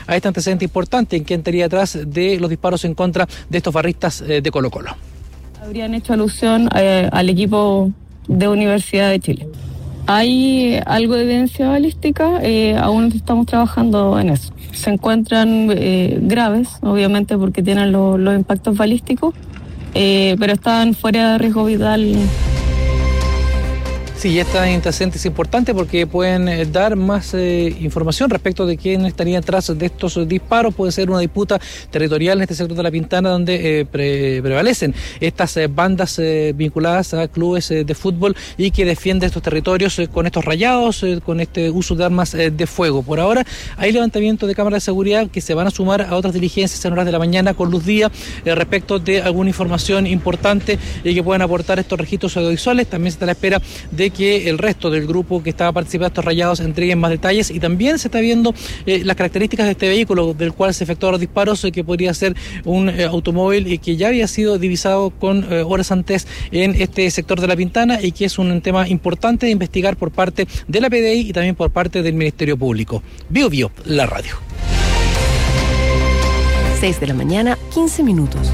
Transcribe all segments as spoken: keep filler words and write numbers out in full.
a este antecedente importante en quien estaría detrás de los disparos en contra de estos barristas eh, de Colo-Colo. Habrían hecho alusión eh, al equipo de Universidad de Chile. Hay algo de evidencia balística, eh, aún estamos trabajando en eso. Se encuentran eh, graves, obviamente, porque tienen lo, los impactos balísticos, eh, pero están fuera de riesgo vital. Sí, este antecedente es importante porque pueden eh, dar más eh, información respecto de quién estaría detrás de estos disparos. Puede ser una disputa territorial en este sector de La Pintana donde eh, pre prevalecen estas eh, bandas eh, vinculadas a clubes eh, de fútbol y que defienden estos territorios eh, con estos rayados, eh, con este uso de armas eh, de fuego. Por ahora hay levantamiento de cámaras de seguridad que se van a sumar a otras diligencias en horas de la mañana con luz día eh, respecto de alguna información importante y que puedan aportar estos registros audiovisuales. También se está a la espera de que el resto del grupo que estaba participando en estos rayados entreguen más detalles y también se está viendo eh, las características de este vehículo del cual se efectuaron los disparos, eh, que podría ser un eh, automóvil y que ya había sido divisado con eh, horas antes en este sector de La Pintana y que es un tema importante de investigar por parte de la P D I y también por parte del Ministerio Público. Bio Bio, la radio. seis de la mañana, quince minutos.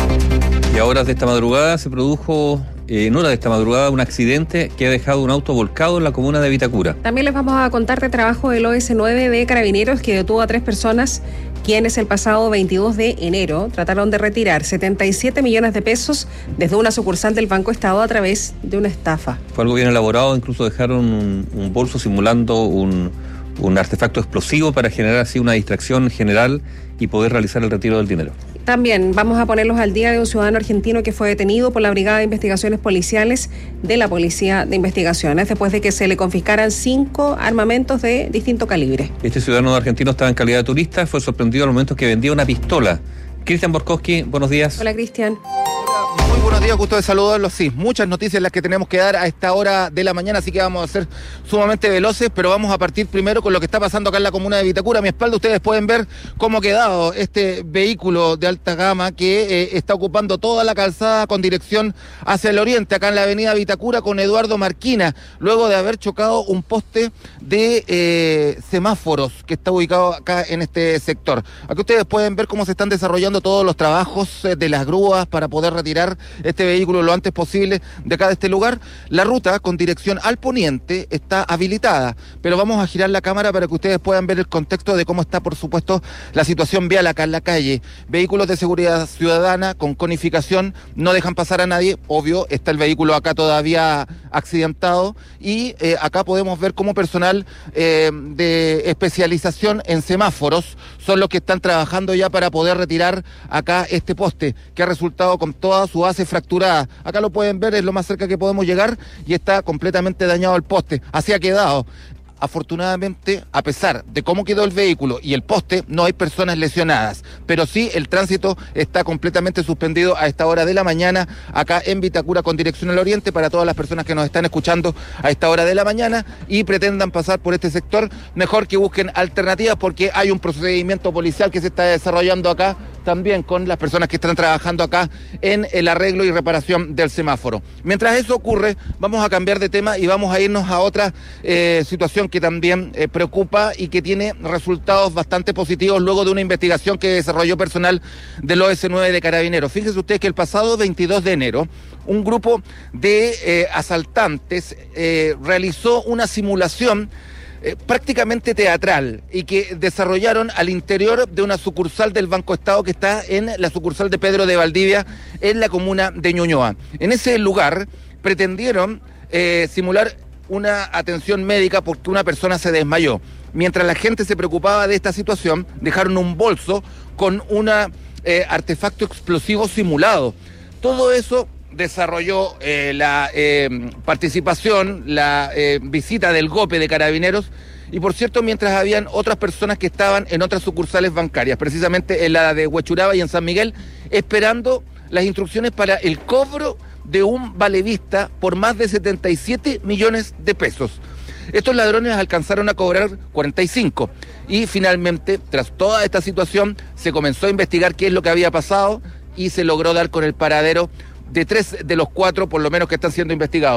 Y a horas de esta madrugada se produjo, eh, en horas de esta madrugada, un accidente que ha dejado un auto volcado en la comuna de Vitacura. También les vamos a contar de trabajo del O S nueve de Carabineros que detuvo a tres personas quienes el pasado veintidós de enero trataron de retirar setenta y siete millones de pesos desde una sucursal del Banco Estado a través de una estafa. Fue algo bien elaborado, incluso dejaron un, un bolso simulando un, un artefacto explosivo para generar así una distracción general y poder realizar el retiro del dinero. También vamos a ponerlos al día de un ciudadano argentino que fue detenido por la Brigada de Investigaciones Policiales de la Policía de Investigaciones después de que se le confiscaran cinco armamentos de distinto calibre. Este ciudadano argentino estaba en calidad de turista, fue sorprendido al momento que vendía una pistola. Cristian Borkowski, buenos días. Hola, Cristian. Muy buenos días, gusto de saludarlos. Sí, muchas noticias las que tenemos que dar a esta hora de la mañana, así que vamos a ser sumamente veloces, pero vamos a partir primero con lo que está pasando acá en la comuna de Vitacura. A mi espalda ustedes pueden ver cómo ha quedado este vehículo de alta gama que eh, está ocupando toda la calzada con dirección hacia el oriente, acá en la avenida Vitacura con Eduardo Marquina, luego de haber chocado un poste de eh, semáforos que está ubicado acá en este sector. Aquí ustedes pueden ver cómo se están desarrollando todos los trabajos eh, de las grúas para poder retirar este vehículo lo antes posible de acá de este lugar. La ruta con dirección al poniente está habilitada, pero vamos a girar la cámara para que ustedes puedan ver el contexto de cómo está, por supuesto, la situación vial acá en la calle. Vehículos de seguridad ciudadana con conificación no dejan pasar a nadie, obvio, está el vehículo acá todavía accidentado y eh, acá podemos ver cómo personal eh, de especialización en semáforos son los que están trabajando ya para poder retirar acá este poste que ha resultado con toda su base fracturada. Acá lo pueden ver, es lo más cerca que podemos llegar y está completamente dañado el poste. Así ha quedado. Afortunadamente, a pesar de cómo quedó el vehículo y el poste, no hay personas lesionadas, pero sí el tránsito está completamente suspendido a esta hora de la mañana acá en Vitacura con dirección al oriente para todas las personas que nos están escuchando a esta hora de la mañana y pretendan pasar por este sector, mejor que busquen alternativas porque hay un procedimiento policial que se está desarrollando acá también con las personas que están trabajando acá en el arreglo y reparación del semáforo. Mientras eso ocurre, vamos a cambiar de tema y vamos a irnos a otra eh, situación que también eh, preocupa y que tiene resultados bastante positivos luego de una investigación que desarrolló personal del O S nueve de Carabineros. Fíjense ustedes que el pasado veintidós de enero, un grupo de eh, asaltantes eh, realizó una simulación Eh, prácticamente teatral y que desarrollaron al interior de una sucursal del Banco Estado que está en la sucursal de Pedro de Valdivia en la comuna de Ñuñoa. En ese lugar pretendieron eh, simular una atención médica porque una persona se desmayó. Mientras la gente se preocupaba de esta situación, dejaron un bolso con un eh, artefacto explosivo simulado. Todo eso desarrolló eh, la eh, participación, la eh, visita del GOPE de Carabineros y por cierto mientras habían otras personas que estaban en otras sucursales bancarias, precisamente en la de Huechuraba y en San Miguel, esperando las instrucciones para el cobro de un valevista por más de setenta y siete millones de pesos. Estos ladrones alcanzaron a cobrar cuarenta y cinco y finalmente, tras toda esta situación, se comenzó a investigar qué es lo que había pasado y se logró dar con el paradero de tres de los cuatro, por lo menos, que están siendo investigados.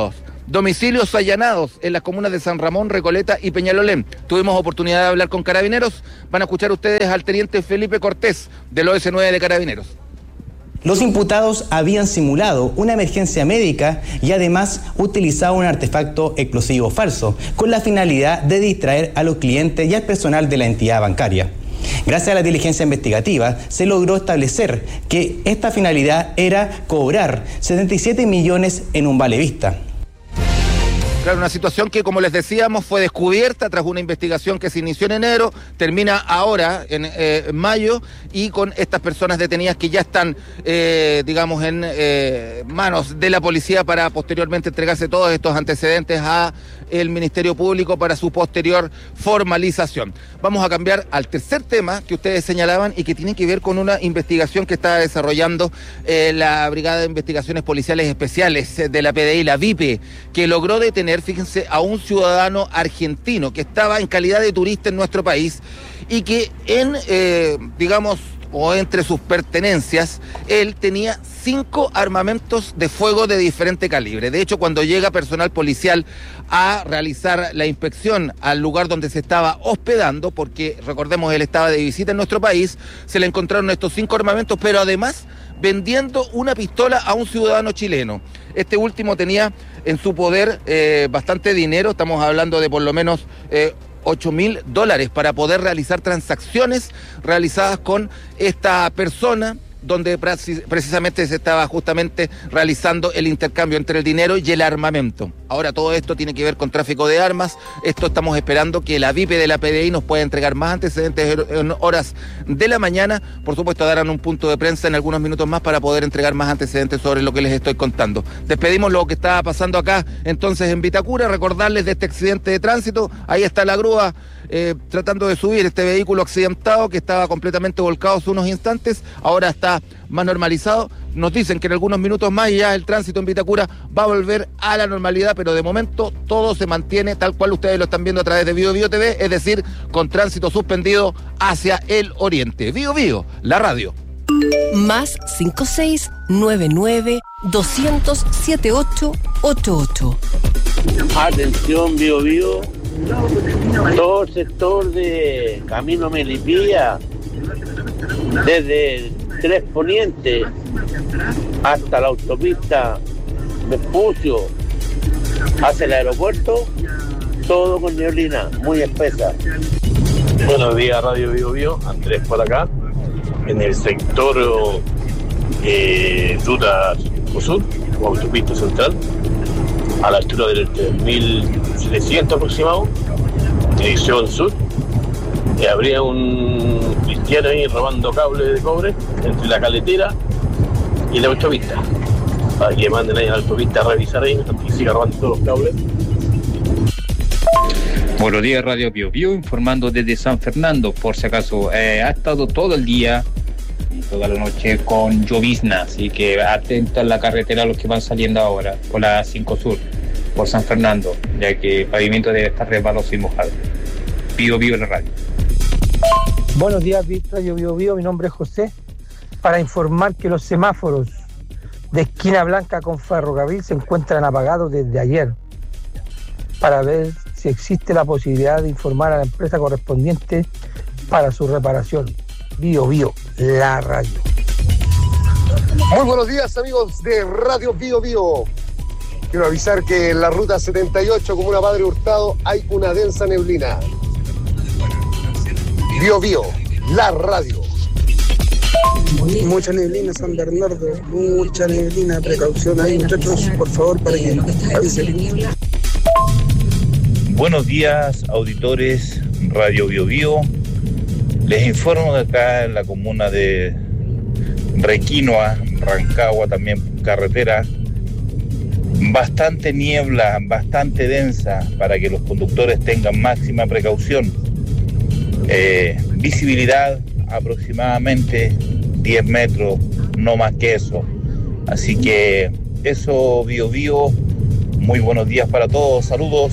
Domicilios allanados en las comunas de San Ramón, Recoleta y Peñalolén. Tuvimos oportunidad de hablar con Carabineros. Van a escuchar ustedes al teniente Felipe Cortés, del O S nueve de Carabineros. Los imputados habían simulado una emergencia médica y además utilizado un artefacto explosivo falso, con la finalidad de distraer a los clientes y al personal de la entidad bancaria. Gracias a la diligencia investigativa, se logró establecer que esta finalidad era cobrar setenta y siete millones en un vale vista. Claro, una situación que, como les decíamos, fue descubierta tras una investigación que se inició en enero, termina ahora, en eh, mayo, y con estas personas detenidas que ya están, eh, digamos, en eh, manos de la policía para posteriormente entregarse todos estos antecedentes a el Ministerio Público para su posterior formalización. Vamos a cambiar al tercer tema que ustedes señalaban y que tiene que ver con una investigación que está desarrollando eh, la Brigada de Investigaciones Policiales Especiales de la P D I, la V I P E, que logró detener, fíjense, a un ciudadano argentino que estaba en calidad de turista en nuestro país y que en, eh, digamos, o entre sus pertenencias, él tenía cinco armamentos de fuego de diferente calibre. De hecho, cuando llega personal policial a realizar la inspección al lugar donde se estaba hospedando, porque recordemos, él estaba de visita en nuestro país, se le encontraron estos cinco armamentos, pero además vendiendo una pistola a un ciudadano chileno. Este último tenía en su poder eh, bastante dinero, estamos hablando de por lo menos eh, ocho mil dólares para poder realizar transacciones realizadas con esta persona, donde precisamente se estaba justamente realizando el intercambio entre el dinero y el armamento. Ahora todo esto tiene que ver con tráfico de armas. Esto estamos esperando que la V I P E de la P D I nos pueda entregar más antecedentes en horas de la mañana. Por supuesto, darán un punto de prensa en algunos minutos más para poder entregar más antecedentes sobre lo que les estoy contando. Despedimos lo que estaba pasando acá entonces en Vitacura, recordarles de este accidente de tránsito. Ahí está la grúa eh, tratando de subir este vehículo accidentado que estaba completamente volcado hace unos instantes. Ahora está más normalizado. Nos dicen que en algunos minutos más ya el tránsito en Vitacura va a volver a la normalidad, pero de momento todo se mantiene tal cual ustedes lo están viendo a través de Bio Bio T V, es decir, con tránsito suspendido hacia el oriente. Bio Bio, la radio. Más cinco seis nueve nueve doscientos setenta y ocho ochenta y ocho. Atención, Bio Bio. Todo el sector de Camino Melipilla, desde el Tres Poniente hasta la autopista Vespucio hacia el aeropuerto, todo con neblina muy espesa. Buenos días, Radio Bio Bio, Andrés por acá, en el sector eh, Ruta Sur, o autopista central, a la altura del tres mil setecientos aproximado, dirección sur. Eh, habría un cristiano ahí robando cables de cobre entre la caletera y la autopista, para que manden ahí a la autopista a revisar ahí y siga robando todos los cables. Buenos días, Radio Bio Bio, informando desde San Fernando, por si acaso. Eh, ha estado todo el día y toda la noche con llovizna, así que atenta a la carretera a los que van saliendo ahora por la cinco Sur, por San Fernando, ya que el pavimento debe estar resbaloso y mojado. Bio Bio en la radio. Buenos días, Radio Bio Bio, mi nombre es José, para informar que los semáforos de Esquina Blanca con Ferrocarril se encuentran apagados desde ayer, para ver si existe la posibilidad de informar a la empresa correspondiente para su reparación. Bio Bio, la radio. Muy buenos días, amigos de Radio Bio Bio. Quiero avisar que en la ruta setenta y ocho, comuna Padre Hurtado, hay una densa neblina. Bio Bio, la radio. Mucha neblina, San Bernardo, mucha neblina, precaución ahí, muchachos, por favor, para que avisen. Buenos días, auditores Radio Bio Bio. Les informo de acá en la comuna de Requinoa, Rancagua, también carretera, bastante niebla, bastante densa, para que los conductores tengan máxima precaución. Eh, visibilidad aproximadamente diez metros, no más que eso. Así que eso, Bio Bio. Muy buenos días para todos, saludos.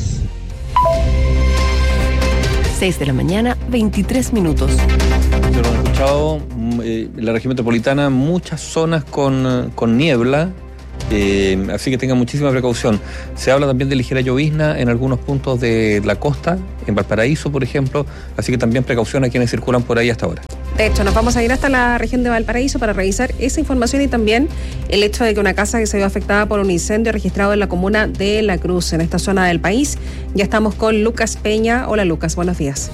seis de la mañana, veintitrés minutos. Yo lo he escuchado, eh, en la región metropolitana, muchas zonas con, con niebla, Eh, así que tengan muchísima precaución. Se habla también de ligera llovizna en algunos puntos de la costa, en Valparaíso, por ejemplo, así que también precaución a quienes circulan por ahí hasta ahora. De hecho, nos vamos a ir hasta la región de Valparaíso para revisar esa información y también el hecho de que una casa que se vio afectada por un incendio registrado en la comuna de La Cruz, en esta zona del país. Ya estamos con Lucas Peña. Hola Lucas, buenos días.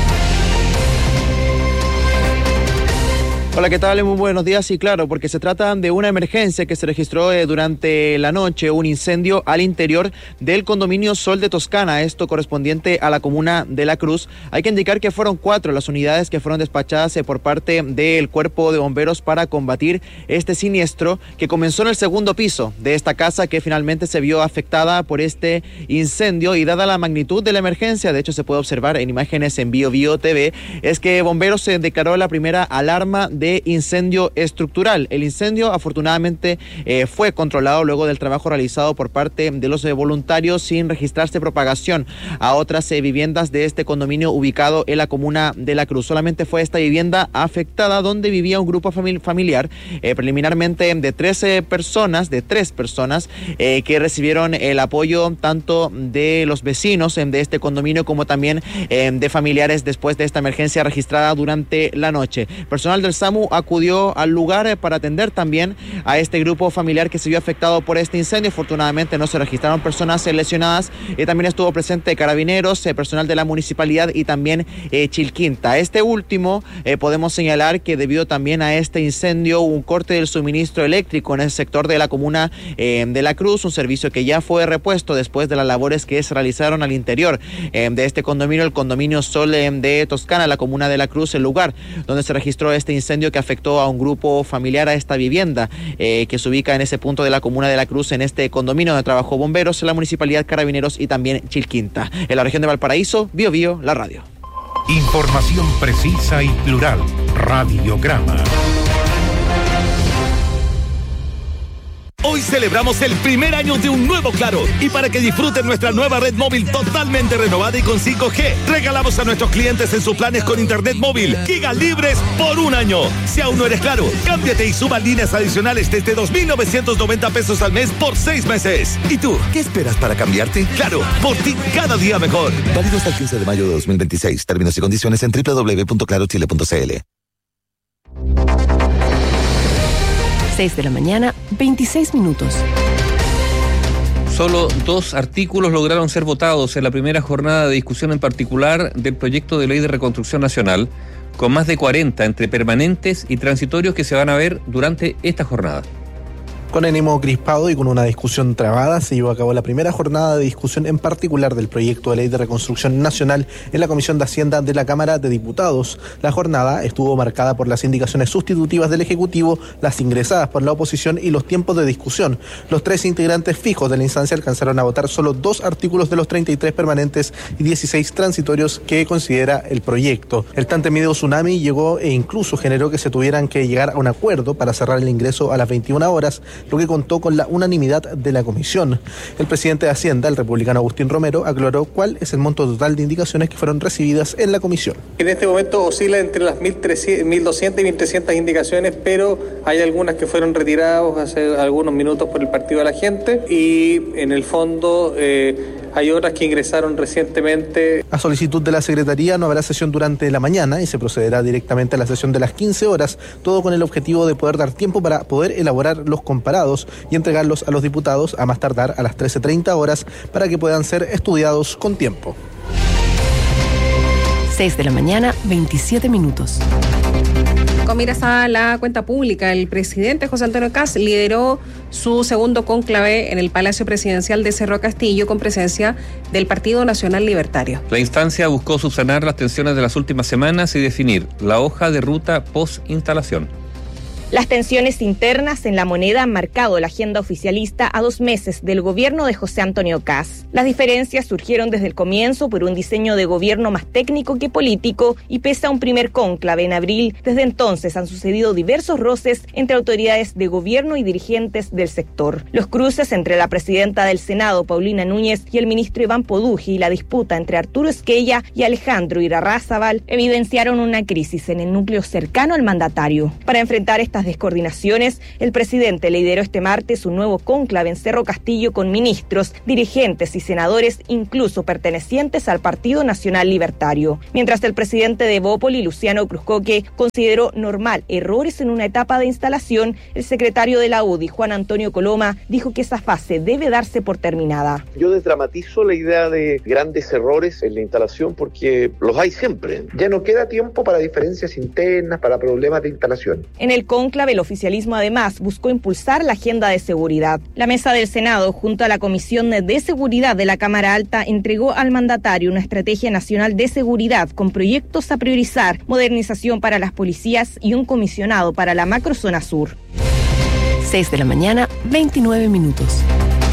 Hola, ¿qué tal? Muy buenos días. Y claro, porque se trata de una emergencia que se registró eh, durante la noche, un incendio al interior del condominio Sol de Toscana, esto correspondiente a la comuna de La Cruz. Hay que indicar que fueron cuatro las unidades que fueron despachadas eh, por parte del cuerpo de bomberos para combatir este siniestro que comenzó en el segundo piso de esta casa que finalmente se vio afectada por este incendio. Y dada la magnitud de la emergencia, de hecho se puede observar en imágenes en Bio Bio T V, es que bomberos se declaró la primera alarma de incendio estructural. El incendio afortunadamente eh, fue controlado luego del trabajo realizado por parte de los eh, voluntarios sin registrarse propagación a otras eh, viviendas de este condominio ubicado en la comuna de La Cruz. Solamente fue esta vivienda afectada donde vivía un grupo famili- familiar eh, preliminarmente de trece personas, de tres personas eh, que recibieron el apoyo tanto de los vecinos eh, de este condominio como también eh, de familiares después de esta emergencia registrada durante la noche. Personal del SAMU acudió al lugar para atender también a este grupo familiar que se vio afectado por este incendio. Afortunadamente no se registraron personas lesionadas y también estuvo presente Carabineros, eh, personal de la municipalidad y también eh, Chilquinta. Este último eh, podemos señalar que debido también a este incendio hubo un corte del suministro eléctrico en el sector de la comuna eh, de La Cruz, un servicio que ya fue repuesto después de las labores que se realizaron al interior eh, de este condominio, el condominio Sol eh, de Toscana, la comuna de La Cruz, el lugar donde se registró este incendio que afectó a un grupo familiar a esta vivienda eh, que se ubica en ese punto de la comuna de La Cruz, en este condominio donde trabajó bomberos, la municipalidad, Carabineros y también Chilquinta. En la región de Valparaíso, Bio Bio, la radio. Información precisa y plural. Radiograma. Hoy celebramos el primer año de un nuevo Claro y para que disfruten nuestra nueva red móvil totalmente renovada y con cinco G, regalamos a nuestros clientes en sus planes con internet móvil gigas libres por un año. Si aún no eres Claro, cámbiate y suba líneas adicionales desde dos mil novecientos noventa pesos al mes por seis meses. ¿Y tú, qué esperas para cambiarte? Claro, por ti cada día mejor. Válido hasta el quince de mayo de dos mil veintiséis. Términos y condiciones en doble u doble u doble u punto claro chile punto c l. seis de la mañana, veintiséis minutos. Solo dos artículos lograron ser votados en la primera jornada de discusión en particular del proyecto de ley de reconstrucción nacional, con más de cuarenta entre permanentes y transitorios que se van a ver durante esta jornada. Con ánimo crispado y con una discusión trabada, se llevó a cabo la primera jornada de discusión en particular del proyecto de ley de reconstrucción nacional en la Comisión de Hacienda de la Cámara de Diputados. La jornada estuvo marcada por las indicaciones sustitutivas del Ejecutivo, las ingresadas por la oposición y los tiempos de discusión. Los tres integrantes fijos de la instancia alcanzaron a votar solo dos artículos de los treinta y tres permanentes y dieciséis transitorios que considera el proyecto. El tantemido tsunami llegó e incluso generó que se tuvieran que llegar a un acuerdo para cerrar el ingreso a las veintiuna horas, lo que contó con la unanimidad de la comisión. El presidente de Hacienda, el republicano Agustín Romero, aclaró cuál es el monto total de indicaciones que fueron recibidas en la comisión. En este momento oscila entre las mil doscientas y mil trescientas indicaciones, pero hay algunas que fueron retiradas hace algunos minutos por el Partido de la Gente y en el fondo eh, hay otras que ingresaron recientemente. A solicitud de la Secretaría no habrá sesión durante la mañana y se procederá directamente a la sesión de las quince horas, todo con el objetivo de poder dar tiempo para poder elaborar los comparados y entregarlos a los diputados a más tardar a las trece treinta horas para que puedan ser estudiados con tiempo. seis de la mañana, veintisiete minutos. Con miras a la cuenta pública, el presidente José Antonio Kast lideró su segundo cónclave en el Palacio Presidencial de Cerro Castillo con presencia del Partido Nacional Libertario. La instancia buscó subsanar las tensiones de las últimas semanas y definir la hoja de ruta post-instalación. Las tensiones internas en la moneda han marcado la agenda oficialista a dos meses del gobierno de José Antonio Kast. Las diferencias surgieron desde el comienzo por un diseño de gobierno más técnico que político y pese a un primer cónclave en abril, desde entonces han sucedido diversos roces entre autoridades de gobierno y dirigentes del sector. Los cruces entre la presidenta del Senado, Paulina Núñez, y el ministro Iván Poduje y la disputa entre Arturo Esquella y Alejandro Irarrázaval evidenciaron una crisis en el núcleo cercano al mandatario. Para enfrentar estas estas descoordinaciones, el presidente lideró este martes un nuevo cónclave en Cerro Castillo con ministros, dirigentes y senadores, incluso pertenecientes al Partido Nacional Libertario. Mientras el presidente de Bópoli, Luciano Cruzcoque, consideró normal errores en una etapa de instalación, el secretario de la U D I, Juan Antonio Coloma, dijo que esa fase debe darse por terminada. Yo desdramatizo la idea de grandes errores en la instalación porque los hay siempre. Ya no queda tiempo para diferencias internas, para problemas de instalación. En el cónclave, el oficialismo además buscó impulsar la agenda de seguridad. La mesa del Senado, junto a la Comisión de Seguridad de la Cámara Alta, entregó al mandatario una estrategia nacional de seguridad con proyectos a priorizar, modernización para las policías y un comisionado para la macrozona sur. seis de la mañana, veintinueve minutos.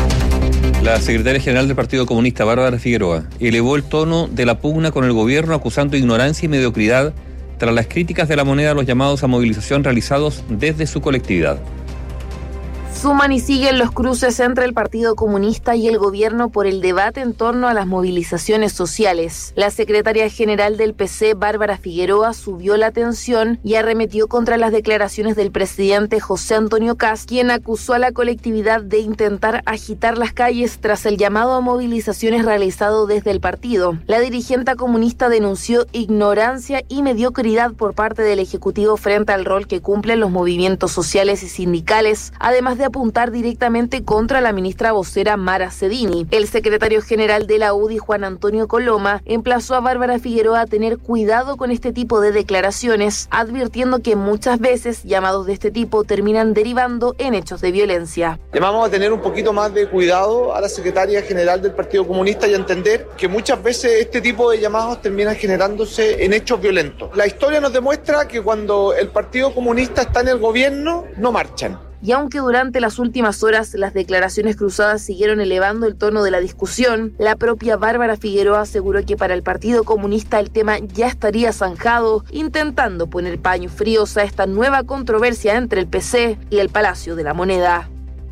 La secretaria general del Partido Comunista, Bárbara Figueroa, elevó el tono de la pugna con el gobierno acusando ignorancia y mediocridad tras las críticas de La Moneda a los llamados a movilización realizados desde su colectividad. Suman y siguen los cruces entre el Partido Comunista y el gobierno por el debate en torno a las movilizaciones sociales. La secretaria general del P C, Bárbara Figueroa, subió la tensión y arremetió contra las declaraciones del presidente José Antonio Kast, quien acusó a la colectividad de intentar agitar las calles tras el llamado a movilizaciones realizado desde el partido. La dirigente comunista denunció ignorancia y mediocridad por parte del Ejecutivo frente al rol que cumplen los movimientos sociales y sindicales, además de apuntar directamente contra la ministra vocera Mara Cedini. El secretario general de la U D I, Juan Antonio Coloma, emplazó a Bárbara Figueroa a tener cuidado con este tipo de declaraciones, advirtiendo que muchas veces llamados de este tipo terminan derivando en hechos de violencia. Llamamos a tener un poquito más de cuidado a la secretaria general del Partido Comunista y a entender que muchas veces este tipo de llamados terminan generándose en hechos violentos. La historia nos demuestra que cuando el Partido Comunista está en el gobierno, no marchan. Y aunque durante las últimas horas las declaraciones cruzadas siguieron elevando el tono de la discusión, la propia Bárbara Figueroa aseguró que para el Partido Comunista el tema ya estaría zanjado, intentando poner paños fríos a esta nueva controversia entre el P C y el Palacio de la Moneda.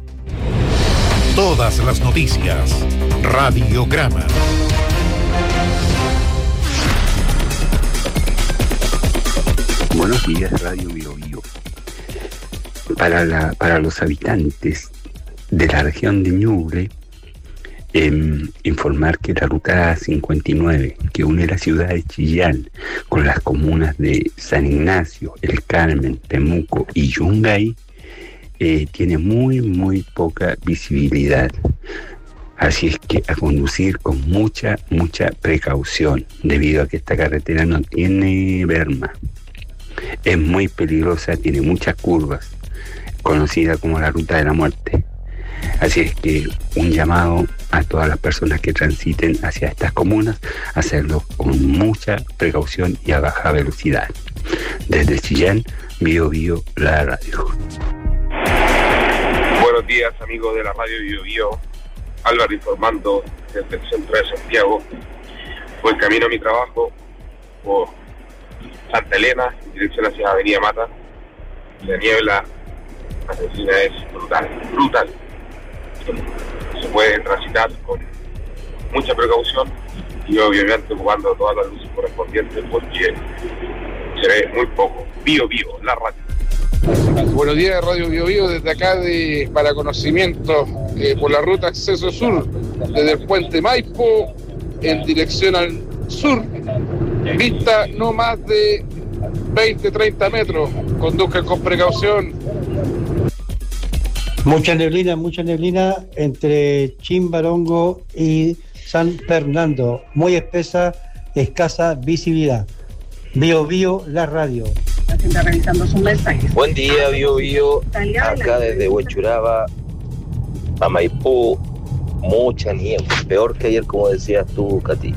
Todas las noticias. Radiograma. Buenos días, Radio Bio Bio. Para, la, para los habitantes de la región de Ñuble, eh, informar que la ruta cincuenta y nueve, que une la ciudad de Chillán con las comunas de San Ignacio, El Carmen, Temuco y Yungay, eh, tiene muy, muy poca visibilidad. Así es que a conducir con mucha, mucha precaución, debido a que esta carretera no tiene berma. Es muy peligrosa, tiene muchas curvas, conocida como la ruta de la muerte. Así es que un llamado a todas las personas que transiten hacia estas comunas, hacerlo con mucha precaución y a baja velocidad. Desde Chillán, Bio Bio, la radio. Buenos días, amigos de la radio Bio Bio. Álvaro informando desde el centro de Santiago. Voy camino a mi trabajo por Santa Elena, en dirección hacia Avenida Mata. La niebla asesina es brutal, brutal. Se puede transitar con mucha precaución y obviamente ocupando todas las luces correspondientes porque se ve muy poco. Bio Bio, la radio. Buenos días, Radio Bio Bio, desde acá de, para conocimiento eh, por la ruta Acceso Sur, desde el puente Maipo en dirección al sur, vista no más de veinte a treinta metros, conduzcan con precaución. Mucha neblina, mucha neblina entre Chimbarongo y San Fernando, muy espesa, escasa visibilidad. Bio Bio, la radio. Está revisando sus mensajes. Buen día, Bio Bio, acá desde Huechuraba a Maipú, mucha nieve, peor que ayer, como decías tú, Katy.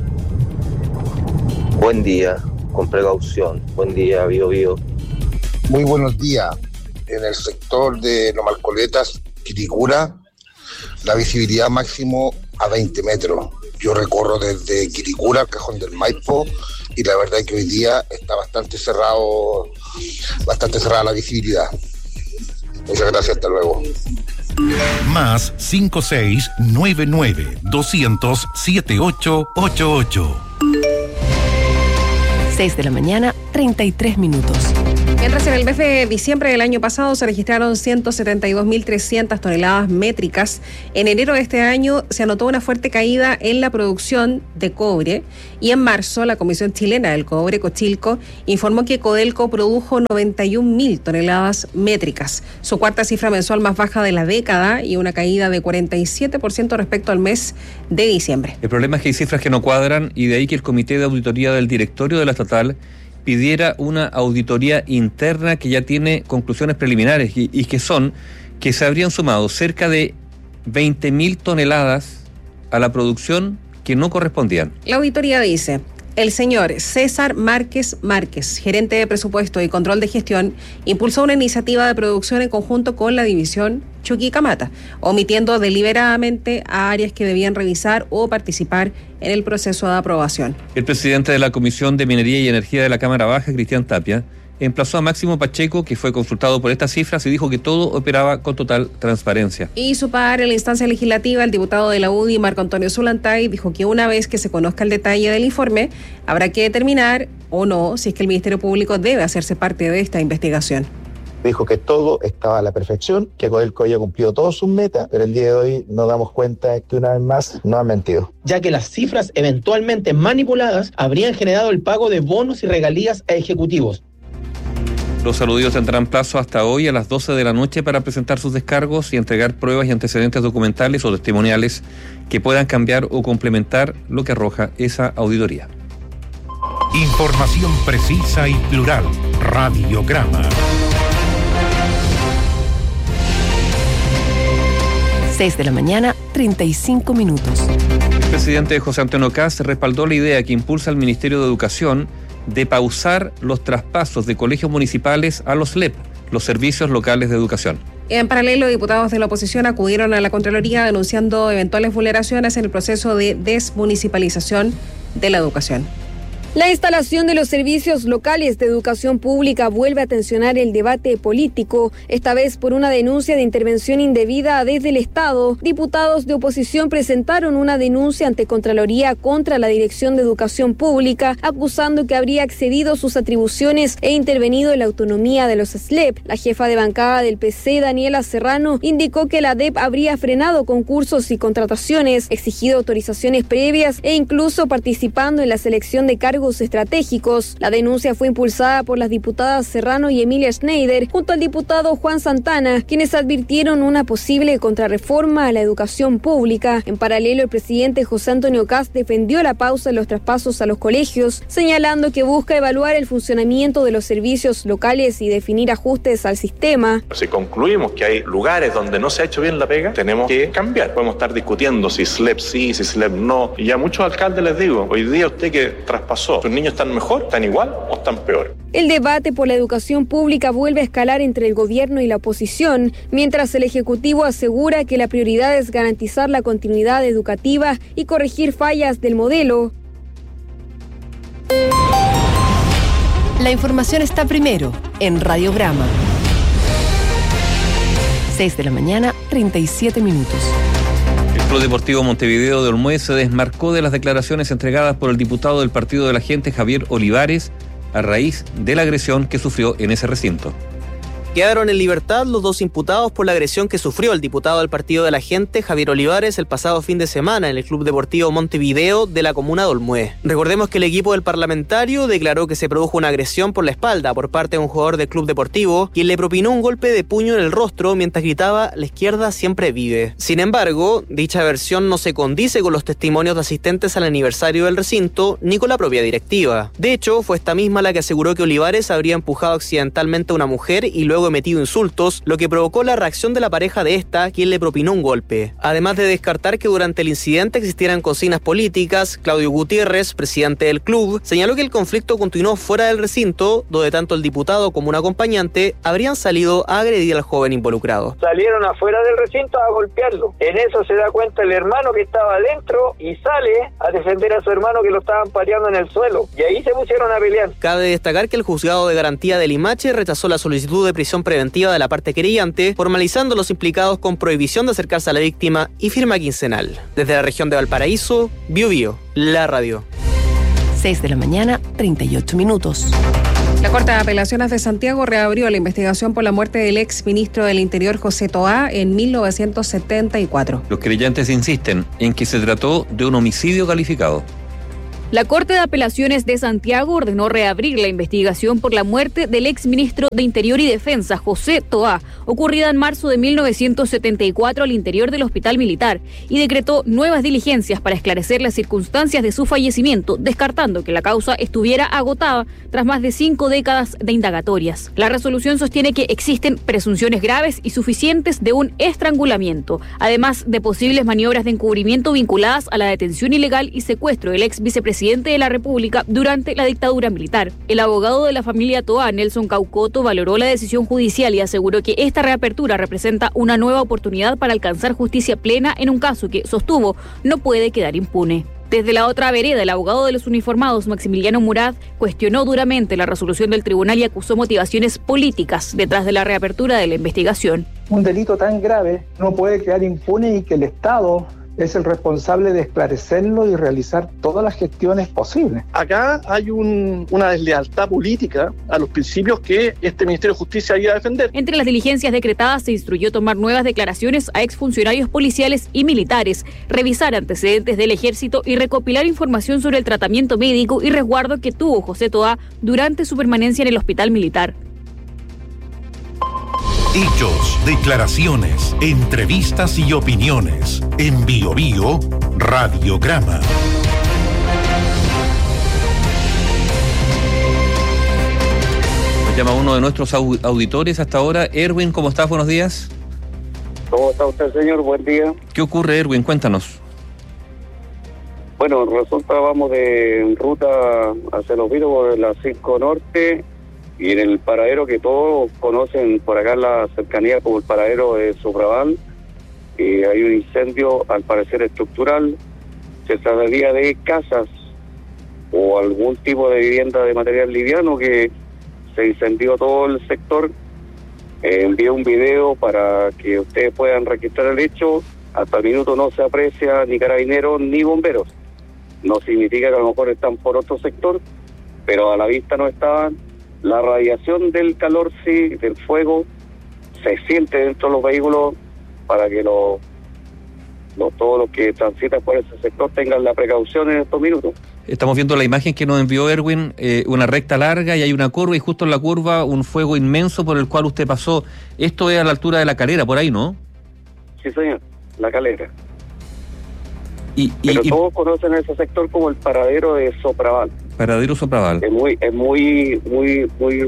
Buen día, con precaución. Buen día, Bio Bio. Muy buenos días. En el sector de Lomalcoletas, Quilicura, la visibilidad máximo a veinte metros. Yo recorro desde Quilicura al Cajón del Maipo y la verdad es que hoy día está bastante cerrado, bastante cerrada la visibilidad. Muchas gracias, hasta luego. Más cinco seis nueve nueve doscientos siete ocho ocho ocho. seis de la mañana, treinta y tres minutos. Mientras en el mes de diciembre del año pasado se registraron ciento setenta y dos mil trescientas toneladas métricas, en enero de este año se anotó una fuerte caída en la producción de cobre y en marzo la Comisión Chilena del Cobre, Cochilco, informó que Codelco produjo noventa y un mil toneladas métricas, su cuarta cifra mensual más baja de la década y una caída de cuarenta y siete por ciento respecto al mes de diciembre. El problema es que hay cifras que no cuadran y de ahí que el Comité de Auditoría del Directorio de la Estatal pidiera una auditoría interna que ya tiene conclusiones preliminares y, y que son que se habrían sumado cerca de veinte mil toneladas a la producción que no correspondían. La auditoría dice: el señor César Márquez Márquez, gerente de presupuesto y control de gestión, impulsó una iniciativa de producción en conjunto con la división Chuquicamata, omitiendo deliberadamente a áreas que debían revisar o participar en el proceso de aprobación. El presidente de la Comisión de Minería y Energía de la Cámara Baja, Cristian Tapia, emplazó a Máximo Pacheco, que fue consultado por estas cifras, y dijo que todo operaba con total transparencia. Y su par en la instancia legislativa, el diputado de la U D I, Marco Antonio Zulantay, dijo que una vez que se conozca el detalle del informe, habrá que determinar o no si es que el Ministerio Público debe hacerse parte de esta investigación. Dijo que todo estaba a la perfección, que Codelco había cumplido todas sus metas, pero el día de hoy nos damos cuenta que una vez más nos han mentido. Ya que las cifras eventualmente manipuladas habrían generado el pago de bonos y regalías a ejecutivos. Los aludidos tendrán plazo hasta hoy a las doce de la noche para presentar sus descargos y entregar pruebas y antecedentes documentales o testimoniales que puedan cambiar o complementar lo que arroja esa auditoría. Información precisa y plural. Radiograma. seis de la mañana, treinta y cinco minutos. El presidente José Antonio Kast respaldó la idea que impulsa el Ministerio de Educación de pausar los traspasos de colegios municipales a los L E P, los Servicios Locales de Educación. En paralelo, diputados de la oposición acudieron a la Contraloría denunciando eventuales vulneraciones en el proceso de desmunicipalización de la educación. La instalación de los servicios locales de educación pública vuelve a tensionar el debate político, esta vez por una denuncia de intervención indebida desde el Estado. Diputados de oposición presentaron una denuncia ante Contraloría contra la Dirección de Educación Pública, acusando que habría excedido sus atribuciones e intervenido en la autonomía de los S L E P. La jefa de bancada del P C, Daniela Serrano, indicó que la D E P habría frenado concursos y contrataciones, exigido autorizaciones previas e incluso participando en la selección de cargos estratégicos. La denuncia fue impulsada por las diputadas Serrano y Emilia Schneider junto al diputado Juan Santana, quienes advirtieron una posible contrarreforma a la educación pública. En paralelo, el presidente José Antonio Kast defendió la pausa en los traspasos a los colegios, señalando que busca evaluar el funcionamiento de los servicios locales y definir ajustes al sistema. Si concluimos que hay lugares donde no se ha hecho bien la pega, tenemos que cambiar. Podemos estar discutiendo si S L E P sí, si S L E P no. Y a muchos alcaldes les digo, hoy día usted que traspasó, ¿sus niños están mejor, están igual o están peor? El debate por la educación pública vuelve a escalar entre el gobierno y la oposición, mientras el Ejecutivo asegura que la prioridad es garantizar la continuidad educativa y corregir fallas del modelo. La información está primero en Radiograma. seis de la mañana, treinta y siete minutos. El Club Deportivo Montevideo de Olmué se desmarcó de las declaraciones entregadas por el diputado del Partido de la Gente, Javier Olivares, a raíz de la agresión que sufrió en ese recinto. Quedaron en libertad los dos imputados por la agresión que sufrió el diputado del Partido de la Gente, Javier Olivares, el pasado fin de semana en el Club Deportivo Montevideo de la comuna de Olmué. Recordemos que el equipo del parlamentario declaró que se produjo una agresión por la espalda por parte de un jugador del Club Deportivo, quien le propinó un golpe de puño en el rostro mientras gritaba "La izquierda siempre vive". Sin embargo, dicha versión no se condice con los testimonios de asistentes al aniversario del recinto ni con la propia directiva. De hecho, fue esta misma la que aseguró que Olivares habría empujado accidentalmente a una mujer y luego emitido insultos, lo que provocó la reacción de la pareja de esta, quien le propinó un golpe. Además de descartar que durante el incidente existieran consignas políticas, Claudio Gutiérrez, presidente del club, señaló que el conflicto continuó fuera del recinto, donde tanto el diputado como un acompañante habrían salido a agredir al joven involucrado. Salieron afuera del recinto a golpearlo. En eso se da cuenta el hermano que estaba adentro y sale a defender a su hermano que lo estaban pateando en el suelo. Y ahí se pusieron a pelear. Cabe destacar que el juzgado de garantía de Limache rechazó la solicitud de prisión preventiva de la parte querellante, formalizando a los implicados con prohibición de acercarse a la víctima y firma quincenal. Desde la región de Valparaíso, Bio Bio, la radio. seis de la mañana, treinta y ocho minutos. La Corte de Apelaciones de Santiago reabrió la investigación por la muerte del ex ministro del Interior José Toá en mil novecientos setenta y cuatro. Los creyentes insisten en que se trató de un homicidio calificado. La Corte de Apelaciones de Santiago ordenó reabrir la investigación por la muerte del exministro de Interior y Defensa, José Toá, ocurrida en marzo de mil novecientos setenta y cuatro al interior del Hospital Militar, y decretó nuevas diligencias para esclarecer las circunstancias de su fallecimiento, descartando que la causa estuviera agotada tras más de cinco décadas de indagatorias. La resolución sostiene que existen presunciones graves y suficientes de un estrangulamiento, además de posibles maniobras de encubrimiento vinculadas a la detención ilegal y secuestro del ex vicepresidente presidente de la República durante la dictadura militar. El abogado de la familia Toá, Nelson Caucoto, valoró la decisión judicial y aseguró que esta reapertura representa una nueva oportunidad para alcanzar justicia plena en un caso que, sostuvo, no puede quedar impune. Desde la otra vereda, el abogado de los uniformados, Maximiliano Murat, cuestionó duramente la resolución del tribunal y acusó motivaciones políticas detrás de la reapertura de la investigación. Un delito tan grave no puede quedar impune y que el Estado es el responsable de esclarecerlo y realizar todas las gestiones posibles. Acá hay un, una deslealtad política a los principios que este Ministerio de Justicia iba a defender. Entre las diligencias decretadas se instruyó tomar nuevas declaraciones a exfuncionarios policiales y militares, revisar antecedentes del ejército y recopilar información sobre el tratamiento médico y resguardo que tuvo José Toá durante su permanencia en el hospital militar. Hechos, declaraciones, entrevistas y opiniones. En Bio Bio, Radiograma. Nos llama uno de nuestros auditores hasta ahora. Erwin, ¿cómo estás? Buenos días. ¿Cómo está usted, señor? Buen día. ¿Qué ocurre, Erwin? Cuéntanos. Bueno, resulta, vamos de ruta hacia Los Vilos por la cinco Norte. Y en el paradero que todos conocen por acá en la cercanía como el paradero de Sopraval, eh, hay un incendio al parecer estructural. Se trataría de casas o algún tipo de vivienda de material liviano que se incendió todo el sector. Eh, envié un video para que ustedes puedan registrar el hecho. Hasta el minuto no se aprecia ni carabineros ni bomberos. No significa que a lo mejor están por otro sector, pero a la vista no estaban. La radiación del calor, sí, del fuego, se siente dentro de los vehículos para que los, los todos los que transitan por ese sector tengan la precaución en estos minutos. Estamos viendo la imagen que nos envió Erwin, eh, una recta larga y hay una curva y justo en la curva un fuego inmenso por el cual usted pasó. Esto es a la altura de La Calera, por ahí, ¿no? Sí, señor, La Calera. Y, y, Pero y... todos conocen ese sector como el paradero de Sopraval. Paradero Sopraval. Es muy, es muy, muy, muy...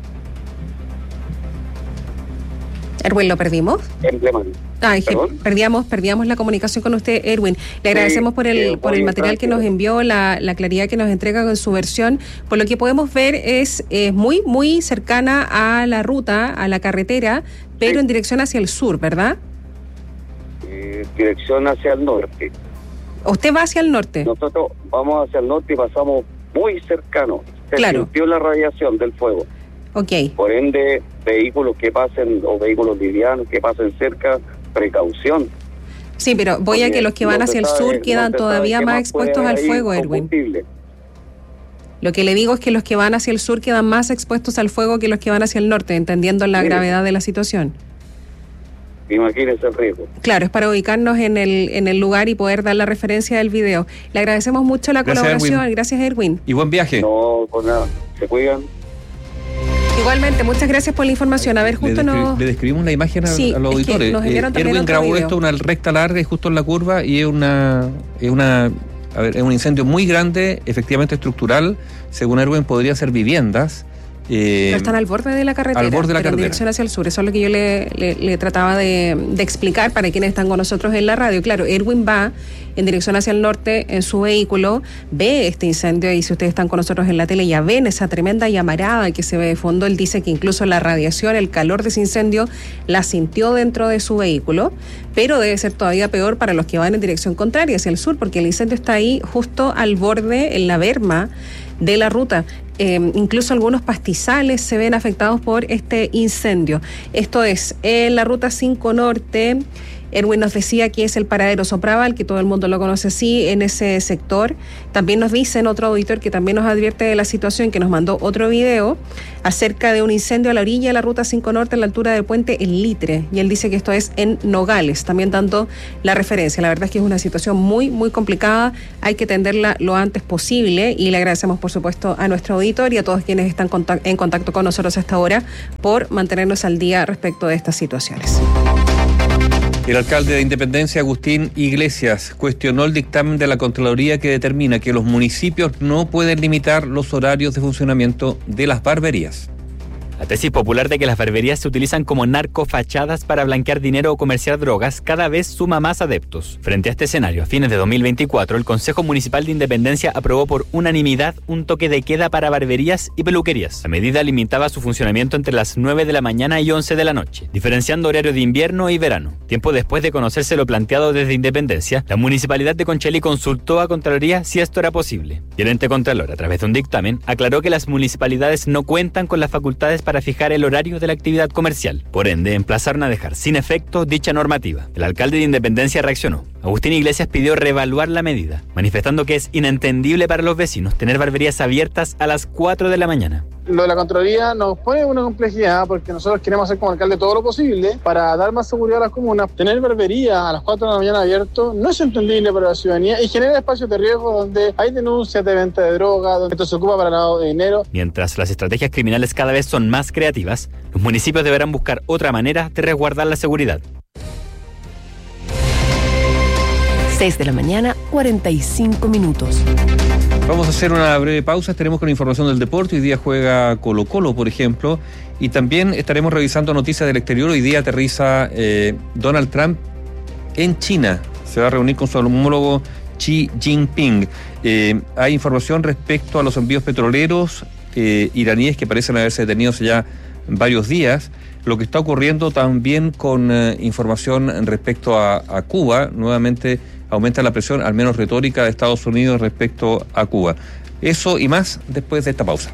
Erwin, ¿lo perdimos? emblemático. Ay, que perdíamos, perdíamos la comunicación con usted, Erwin. Le agradecemos sí, por el, por el material que nos envió, la, la claridad que nos entrega con su versión. Por lo que podemos ver es, es muy, muy cercana a la ruta, a la carretera, pero sí, en dirección hacia el sur, ¿verdad? Eh, dirección hacia el norte. ¿Usted va hacia el norte? Nosotros vamos hacia el norte y pasamos muy cercano. Se claro. sintió la radiación del fuego. Ok. Por ende, vehículos que pasen o vehículos livianos que pasen cerca, precaución. Sí, pero voy Porque a que los que van no hacia el sabe, sur quedan no todavía más expuestos al fuego, Erwin. Lo que le digo es que los que van hacia el sur quedan más expuestos al fuego que los que van hacia el norte, entendiendo la sí. gravedad de la situación. Imagínense el riesgo. Claro, es para ubicarnos en el en el lugar y poder dar la referencia del video. Le agradecemos mucho la Gracias, colaboración. Erwin. Gracias, Erwin. Y buen viaje. No, por nada. Se cuidan. Igualmente, muchas gracias por la información. A ver, justo le, descri- nos... le describimos la imagen a, sí, a los auditores. Es que nos eh, Erwin grabó video. esto, una recta larga y justo en la curva, y es una... Es una a ver, es un incendio muy grande, efectivamente estructural. Según Erwin, podría ser viviendas. Eh, no están al borde de la carretera, al borde de la pero carretera. En dirección hacia el sur. Eso es lo que yo le, le, le trataba de, de explicar para quienes están con nosotros en la radio. Claro, Erwin va en dirección hacia el norte en su vehículo, ve este incendio y si ustedes están con nosotros en la tele ya ven esa tremenda llamarada que se ve de fondo. Él dice que incluso la radiación, el calor de ese incendio la sintió dentro de su vehículo, pero debe ser todavía peor para los que van en dirección contraria hacia el sur, porque el incendio está ahí justo al borde, en la berma de la ruta. Eh, incluso algunos pastizales se ven afectados por este incendio. Esto es en la ruta cinco Norte, Erwin nos decía que es el paradero Sopraval, que todo el mundo lo conoce así en ese sector. También nos dicen otro auditor que también nos advierte de la situación, que nos mandó otro video acerca de un incendio a la orilla de la Ruta cinco Norte a la altura del puente El Litre, y él dice que esto es en Nogales, también dando la referencia. La verdad es que es una situación muy, muy complicada, hay que atenderla lo antes posible, y le agradecemos por supuesto a nuestro auditor y a todos quienes están en contacto con nosotros hasta ahora por mantenernos al día respecto de estas situaciones. El alcalde de Independencia, Agustín Iglesias, cuestionó el dictamen de la Contraloría que determina que los municipios no pueden limitar los horarios de funcionamiento de las barberías. La tesis popular de que las barberías se utilizan como narcofachadas para blanquear dinero o comerciar drogas cada vez suma más adeptos. Frente a este escenario, a fines de dos mil veinticuatro, el Consejo Municipal de Independencia aprobó por unanimidad un toque de queda para barberías y peluquerías. La medida limitaba su funcionamiento entre las nueve de la mañana y once de la noche, diferenciando horario de invierno y verano. Tiempo después de conocerse lo planteado desde Independencia, la Municipalidad de Conchalí consultó a Contraloría si esto era posible. Y el ente Contralor, a través de un dictamen, aclaró que las municipalidades no cuentan con las facultades para fijar el horario de la actividad comercial. Por ende, emplazaron a dejar sin efecto dicha normativa. El alcalde de Independencia reaccionó. Agustín Iglesias pidió reevaluar la medida, manifestando que es inentendible para los vecinos tener barberías abiertas a las cuatro de la mañana. Lo de la Contraloría nos pone una complejidad porque nosotros queremos hacer como alcalde todo lo posible para dar más seguridad a las comunas. Tener barbería a las cuatro de la mañana abierto no es entendible para la ciudadanía y genera espacios de riesgo donde hay denuncias de venta de droga, donde esto se ocupa para el lavado de dinero. Mientras las estrategias criminales cada vez son más creativas, los municipios deberán buscar otra manera de resguardar la seguridad. seis de la mañana, cuarenta y cinco minutos. Vamos a hacer una breve pausa, estaremos con información del deporte. Hoy día juega Colo-Colo, por ejemplo, y también estaremos revisando noticias del exterior. Hoy día aterriza eh, Donald Trump en China. Se va a reunir con su homólogo Xi Jinping. Eh, hay información respecto a los envíos petroleros eh, iraníes que parecen haberse detenido hace ya varios días. Lo que está ocurriendo también con eh, información respecto a, a Cuba. Nuevamente aumenta la presión, al menos retórica, de Estados Unidos respecto a Cuba. Eso y más después de esta pausa.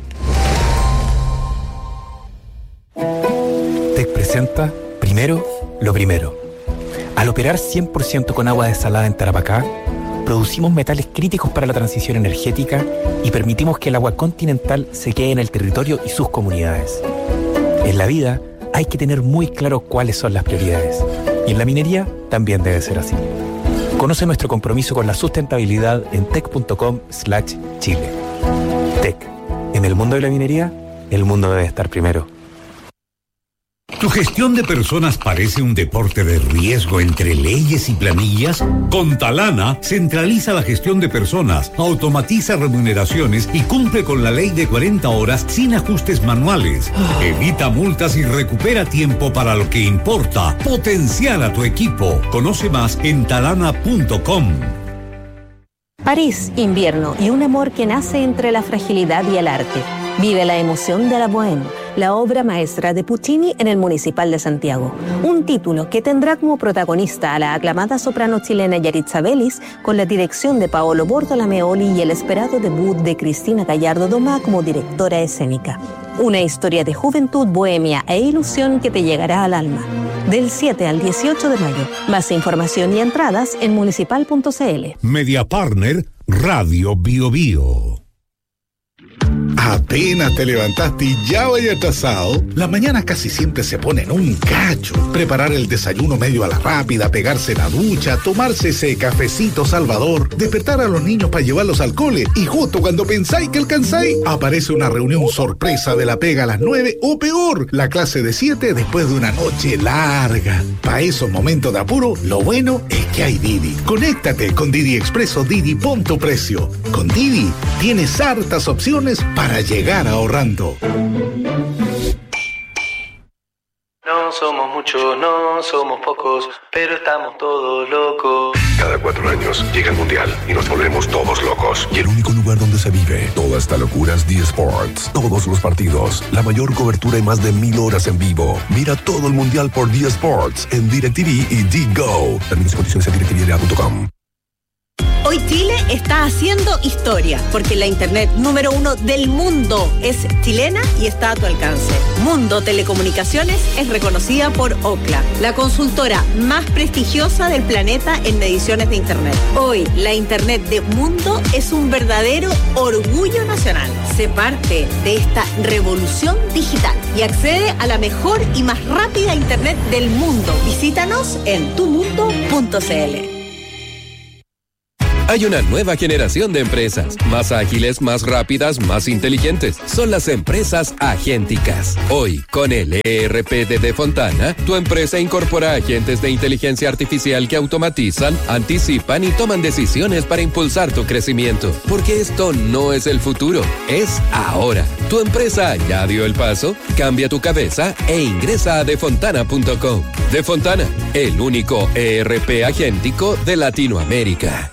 Tec presenta Primero lo Primero. Al operar cien por ciento con agua desalada en Tarapacá, producimos metales críticos para la transición energética y permitimos que el agua continental se quede en el territorio y sus comunidades. En la vida hay que tener muy claro cuáles son las prioridades. Y en la minería también debe ser así. Conoce nuestro compromiso con la sustentabilidad en tec.com slash Chile. Tec. En el mundo de la minería, el mundo debe estar primero. ¿Tu gestión de personas parece un deporte de riesgo entre leyes y planillas? Con Talana centraliza la gestión de personas, automatiza remuneraciones y cumple con la ley de cuarenta horas sin ajustes manuales. Evita multas y recupera tiempo para lo que importa. Potenciar a tu equipo. Conoce más en talana punto com. París, invierno y un amor que nace entre la fragilidad y el arte. Vive la emoción de la Bohème, la obra maestra de Puccini en el Municipal de Santiago. Un título que tendrá como protagonista a la aclamada soprano chilena Yaritza Vélez, con la dirección de Paolo Bortolameoli y el esperado debut de Cristina Gallardo Domá como directora escénica. Una historia de juventud, bohemia e ilusión que te llegará al alma. Del siete al dieciocho de mayo. Más información y entradas en municipal punto cl. Media Partner, Radio Bio Bio. Apenas te levantaste y ya vaya atrasado. Las mañanas casi siempre se ponen un cacho. Preparar el desayuno medio a la rápida, pegarse la ducha, tomarse ese cafecito salvador, despertar a los niños para llevarlos al cole y justo cuando pensáis que alcanzáis, aparece una reunión sorpresa de la pega a las nueve o peor, la clase de siete después de una noche larga. Para esos momentos de apuro, lo bueno es que hay Didi. Conéctate con Didi Expreso Didi, pon tu precio. Con Didi tienes hartas opciones para llegar ahorrando. No somos muchos, no somos pocos, pero estamos todos locos. Cada cuatro años llega el Mundial y nos volvemos todos locos. Y el único lugar donde se vive toda esta locura es D-Sports. Todos los partidos, la mayor cobertura y más de mil horas en vivo. Mira todo el Mundial por D-Sports en DirecTV y D-Go. Términos y condiciones en directividad punto com. Hoy Chile está haciendo historia, porque la internet número uno del mundo es chilena y está a tu alcance. Mundo Telecomunicaciones es reconocida por Ookla, la consultora más prestigiosa del planeta en mediciones de internet. Hoy, la internet de Mundo es un verdadero orgullo nacional. Sé parte de esta revolución digital y accede a la mejor y más rápida internet del mundo. Visítanos en tu mundo punto c l. Hay una nueva generación de empresas, más ágiles, más rápidas, más inteligentes. Son las empresas agénticas. Hoy, con el E R P de Defontana, tu empresa incorpora agentes de inteligencia artificial que automatizan, anticipan y toman decisiones para impulsar tu crecimiento. Porque esto no es el futuro, es ahora. ¿Tu empresa ya dio el paso? Cambia tu cabeza e ingresa a defontana punto com. Defontana, el único E R P agéntico de Latinoamérica.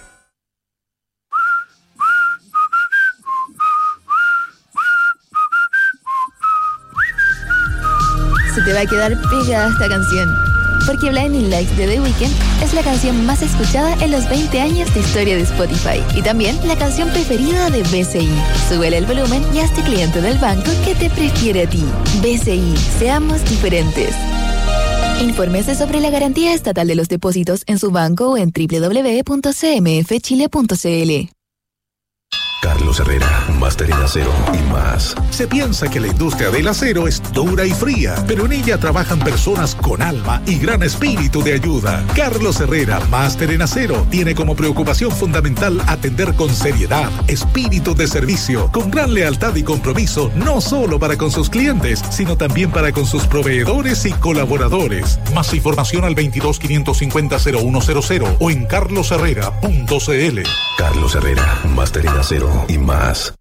Se te va a quedar pegada esta canción, porque Blinding Lights de The Weeknd es la canción más escuchada en los veinte años de historia de Spotify y también la canción preferida de B C I. Súbele el volumen y hazte cliente del banco que te prefiere a ti. B C I, seamos diferentes. Infórmese sobre la garantía estatal de los depósitos en su banco o en doble u doble u doble u punto c m f chile punto c l. Carlos Herrera, máster en acero y más. Se piensa que la industria del acero es dura y fría, pero en ella trabajan personas con alma y gran espíritu de ayuda. Carlos Herrera, máster en acero, tiene como preocupación fundamental atender con seriedad, espíritu de servicio, con gran lealtad y compromiso, no solo para con sus clientes, sino también para con sus proveedores y colaboradores. Más información al veintidós, quinientos cincuenta, cero uno cero cero o en carlos herrera punto c l. Carlos Herrera, máster en acero y más.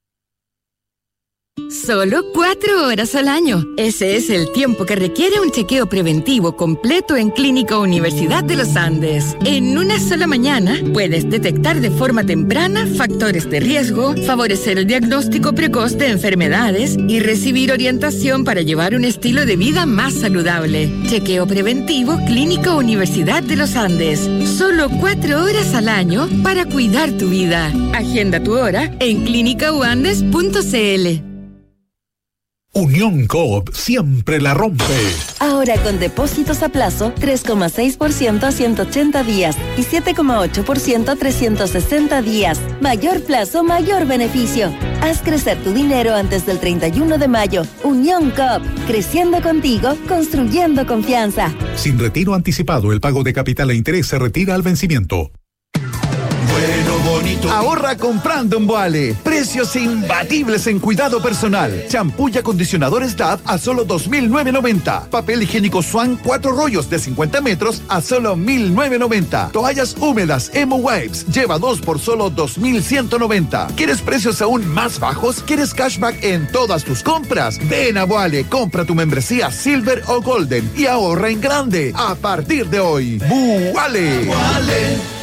Solo cuatro horas al año. Ese es el tiempo que requiere un chequeo preventivo completo en Clínica Universidad de los Andes. En una sola mañana puedes detectar de forma temprana factores de riesgo, favorecer el diagnóstico precoz de enfermedades y recibir orientación para llevar un estilo de vida más saludable. Chequeo preventivo Clínica Universidad de los Andes. Solo cuatro horas al año para cuidar tu vida. Agenda tu hora en clínica u andes punto c l. Unión Coop siempre la rompe. Ahora con depósitos a plazo tres coma seis por ciento a ciento ochenta días y siete coma ocho por ciento a trescientos sesenta días. Mayor plazo, mayor beneficio. Haz crecer tu dinero antes del treinta y uno de mayo. Unión Coop, creciendo contigo, construyendo confianza. Sin retiro anticipado, el pago de capital e interés se retira al vencimiento. Bueno, bonito. Ahorra comprando en Boale. Precios imbatibles en cuidado personal. Champú y acondicionadores D A V a solo dos mil novecientos noventa. Papel higiénico Swan cuatro rollos de cincuenta metros a solo mil novecientos noventa. Toallas húmedas Emo Wipes lleva dos por solo dos mil ciento noventa. ¿Quieres precios aún más bajos? ¿Quieres cashback en todas tus compras? Ven a Boale, compra tu membresía Silver o Golden y ahorra en grande. A partir de hoy, Boale. Boale.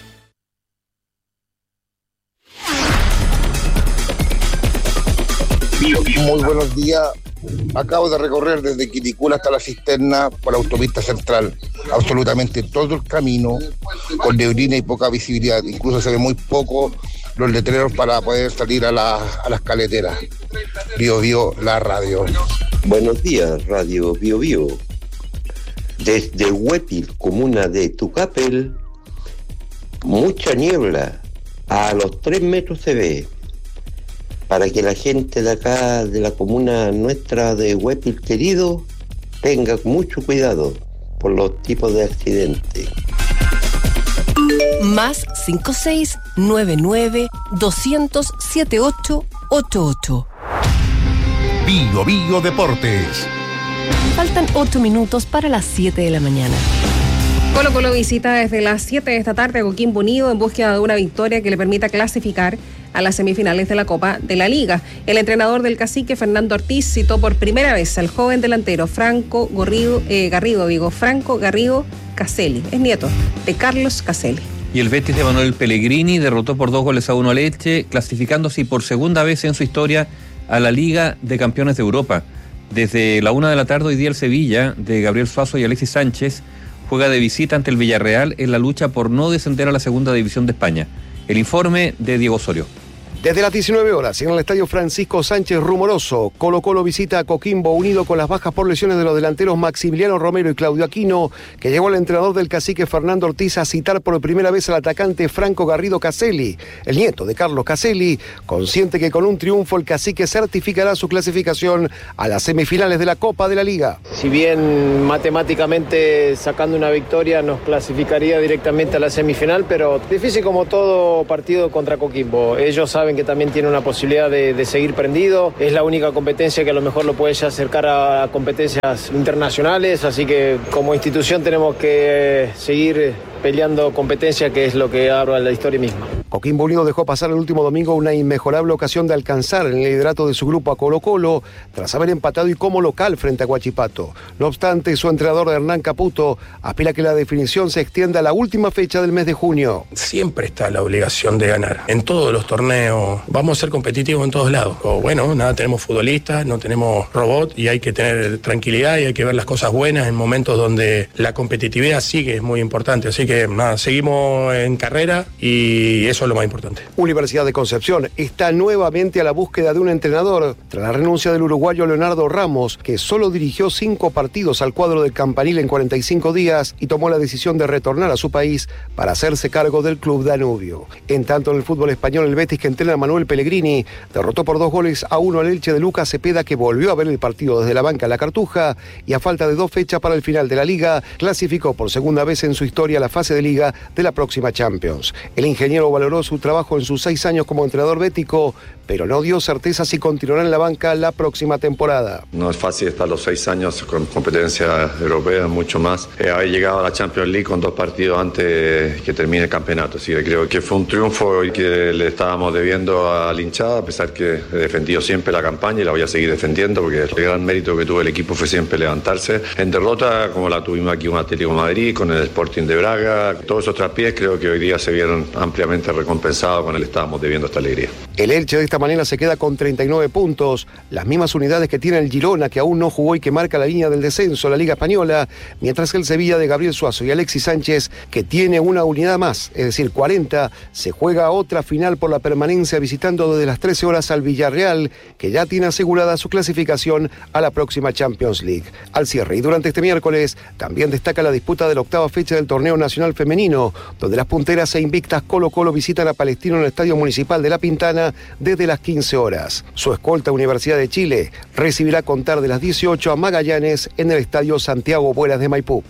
Muy buenos días. Acabo de recorrer desde Quilicura hasta la cisterna por la autopista central. Absolutamente todo el camino con neblina y poca visibilidad. Incluso se ve muy poco los letreros para poder salir a, la, a las caleteras. Bio Bio, la radio. Buenos días, Radio Bio Bio. Desde Huepil, comuna de Tucapel, mucha niebla. A los tres metros se ve. Para que la gente de acá, de la comuna nuestra de Huepil querido, tenga mucho cuidado por los tipos de accidentes. Más cinco seis nueve nueve dos cero cero siete ocho ocho ocho. Bio Bio Deportes. Faltan ocho minutos para las siete de la mañana. Colo Colo visita desde las siete de esta tarde a Coquimbo Unido en búsqueda de una victoria que le permita clasificar a las semifinales de la Copa de la Liga. El entrenador del Cacique, Fernando Ortiz, citó por primera vez al joven delantero Franco Garrido, eh, Garrido, digo, Franco Garrido Caselli. Es nieto de Carlos Caselli. Y el Betis de Manuel Pellegrini derrotó por dos goles a uno a Lecce, clasificándose por segunda vez en su historia a la Liga de Campeones de Europa. Desde la una de la tarde hoy día el Sevilla, de Gabriel Suazo y Alexis Sánchez, juega de visita ante el Villarreal en la lucha por no descender a la segunda división de España. El informe de Diego Osorio. Desde las diecinueve horas, en el estadio Francisco Sánchez Rumoroso, Colo Colo visita a Coquimbo Unido con las bajas por lesiones de los delanteros Maximiliano Romero y Claudio Aquino, que llegó el entrenador del cacique Fernando Ortiz a citar por primera vez al atacante Franco Garrido Caselli, el nieto de Carlos Caselli, consciente que con un triunfo el cacique certificará su clasificación a las semifinales de la Copa de la Liga. Si bien matemáticamente sacando una victoria nos clasificaría directamente a la semifinal, pero difícil como todo partido contra Coquimbo. Ellos saben que también tiene una posibilidad de, de seguir prendido. Es la única competencia que a lo mejor lo puede ya acercar a competencias internacionales, así que como institución tenemos que seguir peleando competencia, que es lo que habla la historia misma. Coquimbo Unido dejó pasar el último domingo una inmejorable ocasión de alcanzar en el liderato de su grupo a Colo Colo, tras haber empatado y como local frente a Huachipato. No obstante, su entrenador Hernán Caputo aspira a que la definición se extienda a la última fecha del mes de junio. Siempre está la obligación de ganar. En todos los torneos vamos a ser competitivos en todos lados. O bueno, nada, tenemos futbolistas, no tenemos robot y hay que tener tranquilidad y hay que ver las cosas buenas en momentos donde la competitividad sigue, es muy importante. Así que nada, seguimos en carrera y eso es lo más importante. Universidad de Concepción está nuevamente a la búsqueda de un entrenador tras la renuncia del uruguayo Leonardo Ramos, que solo dirigió cinco partidos al cuadro del Campanil en cuarenta y cinco días y tomó la decisión de retornar a su país para hacerse cargo del club Danubio. En tanto, en el fútbol español, el Betis, que entrena a Manuel Pellegrini, derrotó por dos goles a uno al Elche de Lucas Cepeda, que volvió a ver el partido desde la banca en la Cartuja y a falta de dos fechas para el final de la Liga, clasificó por segunda vez en su historia la fase de Liga de la próxima Champions. El ingeniero valoró su trabajo en sus seis años como entrenador bético, pero no dio certeza si continuará en la banca la próxima temporada. No es fácil estar los seis años con competencia europea, mucho más. Eh, haber llegado a la Champions League con dos partidos antes que termine el campeonato. Así que creo que fue un triunfo y que le estábamos debiendo a la hinchada, a pesar que he defendido siempre la campaña y la voy a seguir defendiendo, porque el gran mérito que tuvo el equipo fue siempre levantarse. En derrota, como la tuvimos aquí con Atlético de Madrid, con el Sporting de Braga, todos esos traspiés creo que hoy día se vieron ampliamente recompensados con el estábamos debiendo esta alegría. El Elche de esta manera se queda con treinta y nueve puntos, las mismas unidades que tiene el Girona, que aún no jugó y que marca la línea del descenso a la Liga Española, mientras que el Sevilla de Gabriel Suazo y Alexis Sánchez, que tiene una unidad más, es decir, cuarenta, se juega otra final por la permanencia visitando desde las trece horas al Villarreal, que ya tiene asegurada su clasificación a la próxima Champions League. Al cierre y durante este miércoles también destaca la disputa de la octava fecha del torneo nacional femenino, donde las punteras e invictas Colo Colo visitan a Palestino en el Estadio Municipal de La Pintana desde las quince horas. Su escolta Universidad de Chile recibirá a contar de las dieciocho a Magallanes en el Estadio Santiago Buelas de Maipú.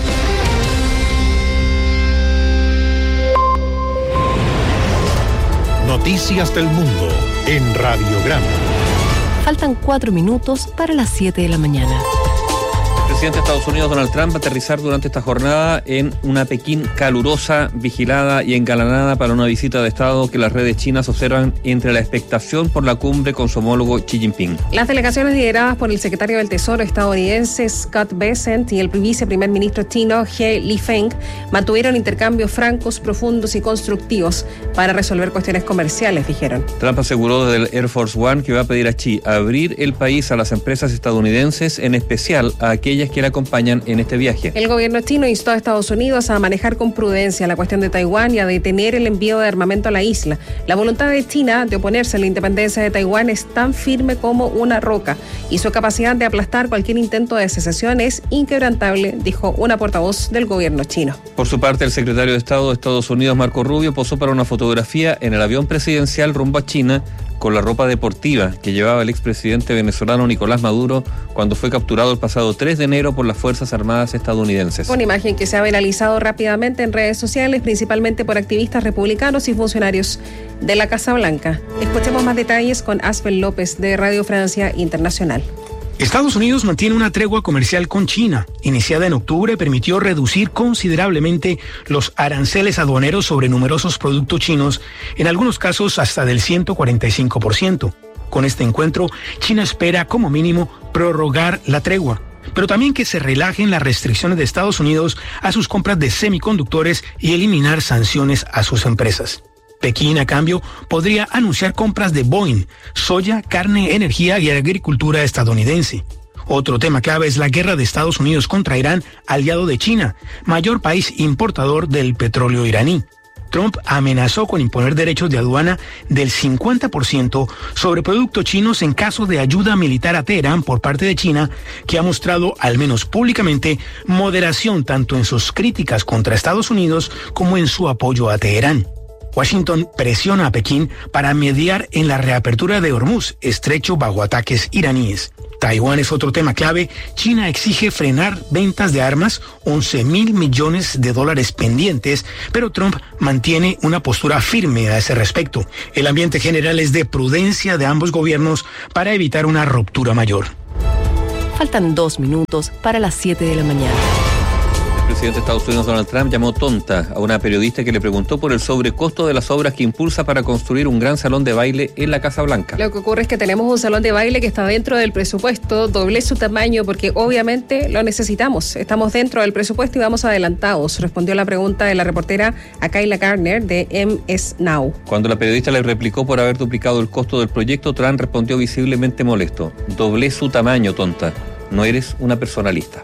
Noticias del Mundo en Radiograma. Faltan cuatro minutos para las siete de la mañana. El presidente de Estados Unidos, Donald Trump, va a aterrizar durante esta jornada en una Pekín calurosa, vigilada y engalanada para una visita de Estado que las redes chinas observan entre la expectación por la cumbre con su homólogo Xi Jinping. Las delegaciones lideradas por el secretario del Tesoro estadounidense Scott Bessent y el viceprimer ministro chino He Lifeng mantuvieron intercambios francos, profundos y constructivos para resolver cuestiones comerciales, dijeron. Trump aseguró desde el Air Force One que va a pedir a Xi abrir el país a las empresas estadounidenses, en especial a aquellas que la acompañan en este viaje. El gobierno chino instó a Estados Unidos a manejar con prudencia la cuestión de Taiwán y a detener el envío de armamento a la isla. La voluntad de China de oponerse a la independencia de Taiwán es tan firme como una roca y su capacidad de aplastar cualquier intento de secesión es inquebrantable, dijo una portavoz del gobierno chino. Por su parte, el secretario de Estado de Estados Unidos, Marco Rubio, posó para una fotografía en el avión presidencial rumbo a China con la ropa deportiva que llevaba el expresidente venezolano Nicolás Maduro cuando fue capturado el pasado tres de enero por las Fuerzas Armadas estadounidenses. Una imagen que se ha viralizado rápidamente en redes sociales, principalmente por activistas republicanos y funcionarios de la Casa Blanca. Escuchemos más detalles con Asbel López de Radio Francia Internacional. Estados Unidos mantiene una tregua comercial con China. Iniciada en octubre, permitió reducir considerablemente los aranceles aduaneros sobre numerosos productos chinos, en algunos casos hasta del ciento cuarenta y cinco por ciento. Con este encuentro, China espera, como mínimo, prorrogar la tregua, pero también que se relajen las restricciones de Estados Unidos a sus compras de semiconductores y eliminar sanciones a sus empresas. Pekín, a cambio, podría anunciar compras de Boeing, soya, carne, energía y agricultura estadounidense. Otro tema clave es la guerra de Estados Unidos contra Irán, aliado de China, mayor país importador del petróleo iraní. Trump amenazó con imponer derechos de aduana del cincuenta por ciento sobre productos chinos en caso de ayuda militar a Teherán por parte de China, que ha mostrado, al menos públicamente, moderación tanto en sus críticas contra Estados Unidos como en su apoyo a Teherán. Washington presiona a Pekín para mediar en la reapertura de Hormuz, estrecho bajo ataques iraníes. Taiwán es otro tema clave. China exige frenar ventas de armas, once mil millones de dólares pendientes, pero Trump mantiene una postura firme a ese respecto. El ambiente general es de prudencia de ambos gobiernos para evitar una ruptura mayor. Faltan dos minutos para las siete de la mañana. El presidente de Estados Unidos, Donald Trump, llamó tonta a una periodista que le preguntó por el sobrecosto de las obras que impulsa para construir un gran salón de baile en la Casa Blanca. Lo que ocurre es que tenemos un salón de baile que está dentro del presupuesto, doble su tamaño porque obviamente lo necesitamos. Estamos dentro del presupuesto y vamos adelantados, respondió la pregunta de la reportera Kayla Gardner de M S Now. Cuando la periodista le replicó por haber duplicado el costo del proyecto, Trump respondió visiblemente molesto. Doble su tamaño, tonta. No eres una persona lista.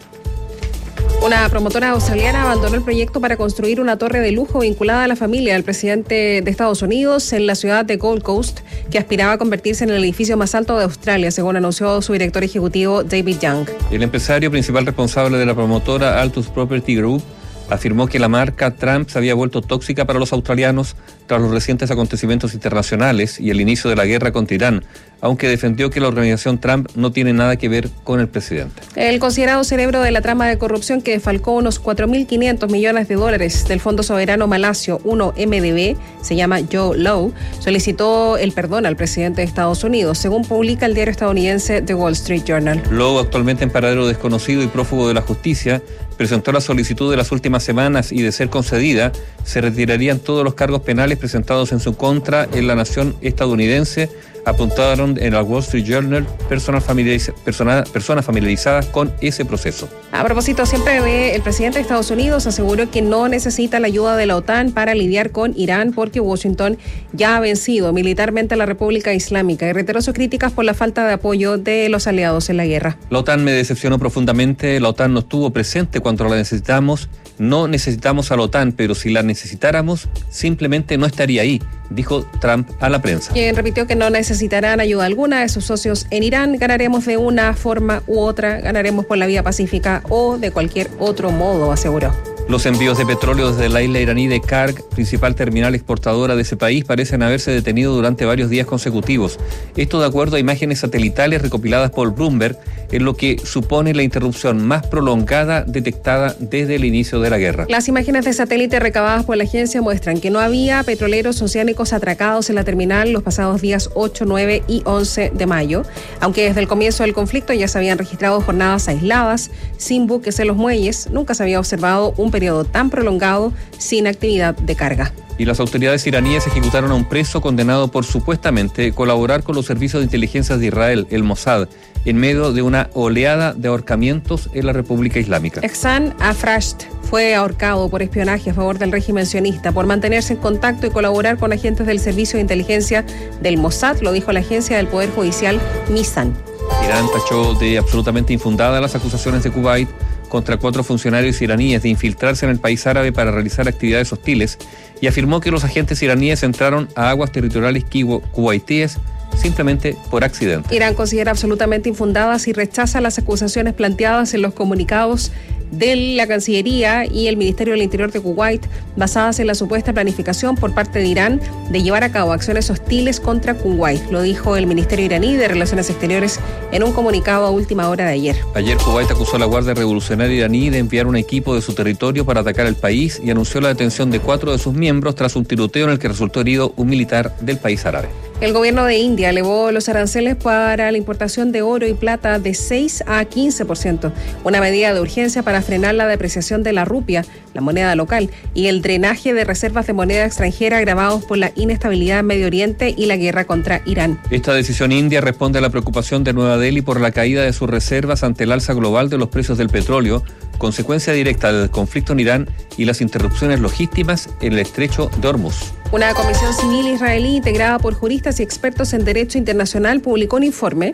Una promotora australiana abandonó el proyecto para construir una torre de lujo vinculada a la familia del presidente de Estados Unidos en la ciudad de Gold Coast, que aspiraba a convertirse en el edificio más alto de Australia, según anunció su director ejecutivo David Young. El empresario principal responsable de la promotora Altus Property Group afirmó que la marca Trump se había vuelto tóxica para los australianos tras los recientes acontecimientos internacionales y el inicio de la guerra contra Irán, aunque defendió que la organización Trump no tiene nada que ver con el presidente. El considerado cerebro de la trama de corrupción que defalcó unos cuatro mil quinientos millones de dólares del Fondo Soberano Malasio uno M D B, se llama Joe Lowe, solicitó el perdón al presidente de Estados Unidos, según publica el diario estadounidense The Wall Street Journal. Lowe, actualmente en paradero desconocido y prófugo de la justicia, presentó la solicitud de las últimas semanas y, de ser concedida, se retirarían todos los cargos penales presentados en su contra en la nación estadounidense, apuntaron en el Wall Street Journal personas, familiariz personas, personas familiarizadas con ese proceso. A propósito siempre de el presidente de Estados Unidos, aseguró que no necesita la ayuda de la OTAN para lidiar con Irán porque Washington ya ha vencido militarmente a la República Islámica y reiteró sus críticas por la falta de apoyo de los aliados en la guerra. La OTAN me decepcionó profundamente, la OTAN no estuvo presente cuando la necesitamos. No necesitamos a la OTAN, pero si la necesitáramos, simplemente no estaría ahí, dijo Trump a la prensa. Quien repitió que no necesitarán ayuda alguna de sus socios en Irán. Ganaremos de una forma u otra, ganaremos por la vía pacífica o de cualquier otro modo, aseguró. Los envíos de petróleo desde la isla iraní de Karg, principal terminal exportadora de ese país, parecen haberse detenido durante varios días consecutivos. Esto de acuerdo a imágenes satelitales recopiladas por Bloomberg, en lo que supone la interrupción más prolongada detectada desde el inicio de la guerra. Las imágenes de satélite recabadas por la agencia muestran que no había petroleros oceánicos atracados en la terminal los pasados días ocho, nueve y once de mayo, aunque desde el comienzo del conflicto ya se habían registrado jornadas aisladas, sin buques en los muelles. Nunca se había observado un periodo tan prolongado sin actividad de carga. Y las autoridades iraníes ejecutaron a un preso condenado por supuestamente colaborar con los servicios de inteligencia de Israel, el Mossad, en medio de una oleada de ahorcamientos en la República Islámica. Ehsan Afrasht fue ahorcado por espionaje a favor del régimen sionista, por mantenerse en contacto y colaborar con agentes del servicio de inteligencia del Mossad, lo dijo la agencia del Poder Judicial Misan. Irán tachó de absolutamente infundadas las acusaciones de Kuwait contra cuatro funcionarios iraníes de infiltrarse en el país árabe para realizar actividades hostiles y afirmó que los agentes iraníes entraron a aguas territoriales kuwaitíes simplemente por accidente. Irán considera absolutamente infundadas y rechaza las acusaciones planteadas en los comunicados de la Cancillería y el Ministerio del Interior de Kuwait, basadas en la supuesta planificación por parte de Irán de llevar a cabo acciones hostiles contra Kuwait, lo dijo el Ministerio iraní de Relaciones Exteriores en un comunicado a última hora de ayer. Ayer Kuwait acusó a la Guardia Revolucionaria iraní de enviar un equipo de su territorio para atacar el país y anunció la detención de cuatro de sus miembros tras un tiroteo en el que resultó herido un militar del país árabe. El gobierno de India elevó los aranceles para la importación de oro y plata de seis a quince por ciento, una medida de urgencia para frenar la depreciación de la rupia, la moneda local, y el drenaje de reservas de moneda extranjera agravados por la inestabilidad en Medio Oriente y la guerra contra Irán. Esta decisión india responde a la preocupación de Nueva Delhi por la caída de sus reservas ante el alza global de los precios del petróleo, consecuencia directa del conflicto en Irán y las interrupciones logísticas en el estrecho de Hormuz. Una comisión civil israelí integrada por juristas y expertos en derecho internacional publicó un informe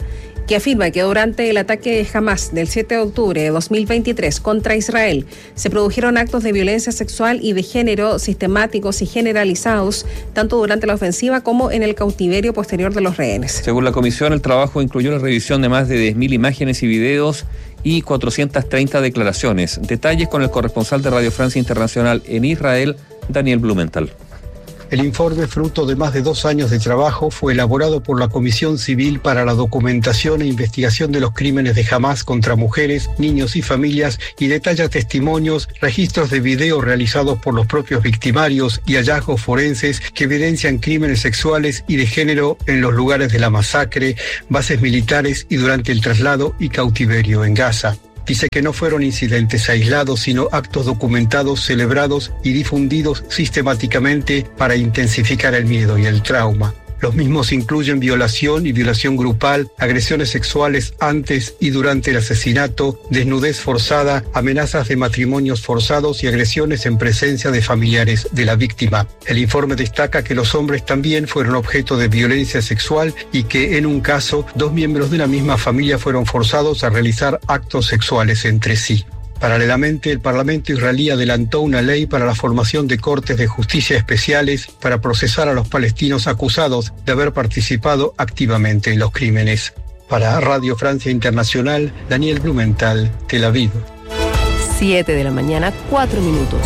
que afirma que durante el ataque de Hamas del siete de octubre de dos mil veintitrés contra Israel se produjeron actos de violencia sexual y de género sistemáticos y generalizados, tanto durante la ofensiva como en el cautiverio posterior de los rehenes. Según la comisión, el trabajo incluyó la revisión de más de diez mil imágenes y videos y cuatrocientas treinta declaraciones. Detalles con el corresponsal de Radio Francia Internacional en Israel, Daniel Blumenthal. El informe, fruto de más de dos años de trabajo, fue elaborado por la Comisión Civil para la Documentación e Investigación de los Crímenes de Hamás contra mujeres, niños y familias y detalla testimonios, registros de video realizados por los propios victimarios y hallazgos forenses que evidencian crímenes sexuales y de género en los lugares de la masacre, bases militares y durante el traslado y cautiverio en Gaza. Dice que no fueron incidentes aislados, sino actos documentados, celebrados y difundidos sistemáticamente para intensificar el miedo y el trauma. Los mismos incluyen violación y violación grupal, agresiones sexuales antes y durante el asesinato, desnudez forzada, amenazas de matrimonios forzados y agresiones en presencia de familiares de la víctima. El informe destaca que los hombres también fueron objeto de violencia sexual y que, en un caso, dos miembros de la misma familia fueron forzados a realizar actos sexuales entre sí. Paralelamente, el Parlamento israelí adelantó una ley para la formación de cortes de justicia especiales para procesar a los palestinos acusados de haber participado activamente en los crímenes. Para Radio Francia Internacional, Daniel Blumenthal, Tel Aviv. siete de la mañana, cuatro minutos.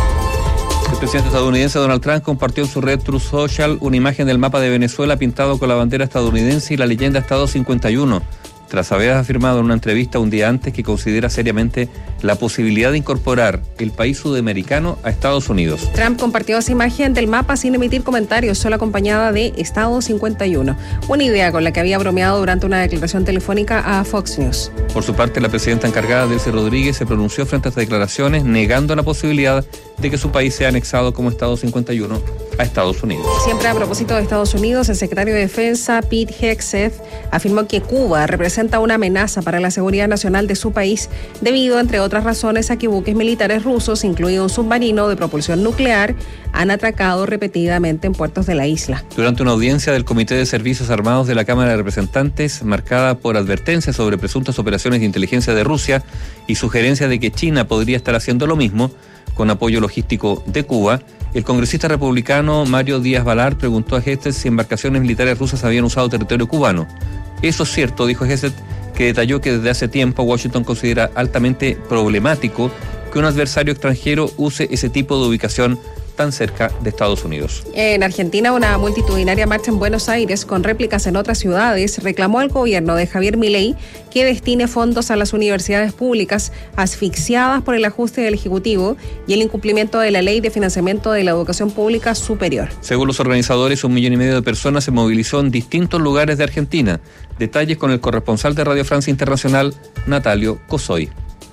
El presidente estadounidense Donald Trump compartió en su red Truth Social una imagen del mapa de Venezuela pintado con la bandera estadounidense y la leyenda Estado cincuenta y uno. Tras haber afirmado en una entrevista un día antes que considera seriamente la posibilidad de incorporar el país sudamericano a Estados Unidos. Trump compartió esa imagen del mapa sin emitir comentarios, solo acompañada de Estado cincuenta y uno, una idea con la que había bromeado durante una declaración telefónica a Fox News. Por su parte, la presidenta encargada, Delcy Rodríguez, se pronunció frente a estas declaraciones, negando la posibilidad de que su país sea anexado como Estado cincuenta y uno a Estados Unidos. Siempre a propósito de Estados Unidos, el secretario de Defensa, Pete Hegseth, afirmó que Cuba representa una amenaza para la seguridad nacional de su país debido, entre otras razones, a que buques militares rusos, incluido un submarino de propulsión nuclear, han atracado repetidamente en puertos de la isla. Durante una audiencia del Comité de Servicios Armados de la Cámara de Representantes, marcada por advertencias sobre presuntas operaciones de inteligencia de Rusia y sugerencia de que China podría estar haciendo lo mismo con apoyo logístico de Cuba, el congresista republicano Mario Díaz Balart preguntó a Hegseth si embarcaciones militares rusas habían usado territorio cubano. Eso es cierto, dijo Hegseth, que detalló que desde hace tiempo Washington considera altamente problemático que un adversario extranjero use ese tipo de ubicación tan cerca de Estados Unidos. En Argentina, una multitudinaria marcha en Buenos Aires con réplicas en otras ciudades reclamó al gobierno de Javier Milei que destine fondos a las universidades públicas asfixiadas por el ajuste del Ejecutivo y el incumplimiento de la Ley de Financiamiento de la Educación Pública Superior. Según los organizadores, un millón y medio de personas se movilizó en distintos lugares de Argentina. Detalles con el corresponsal de Radio Francia Internacional, Natalio Cosoy.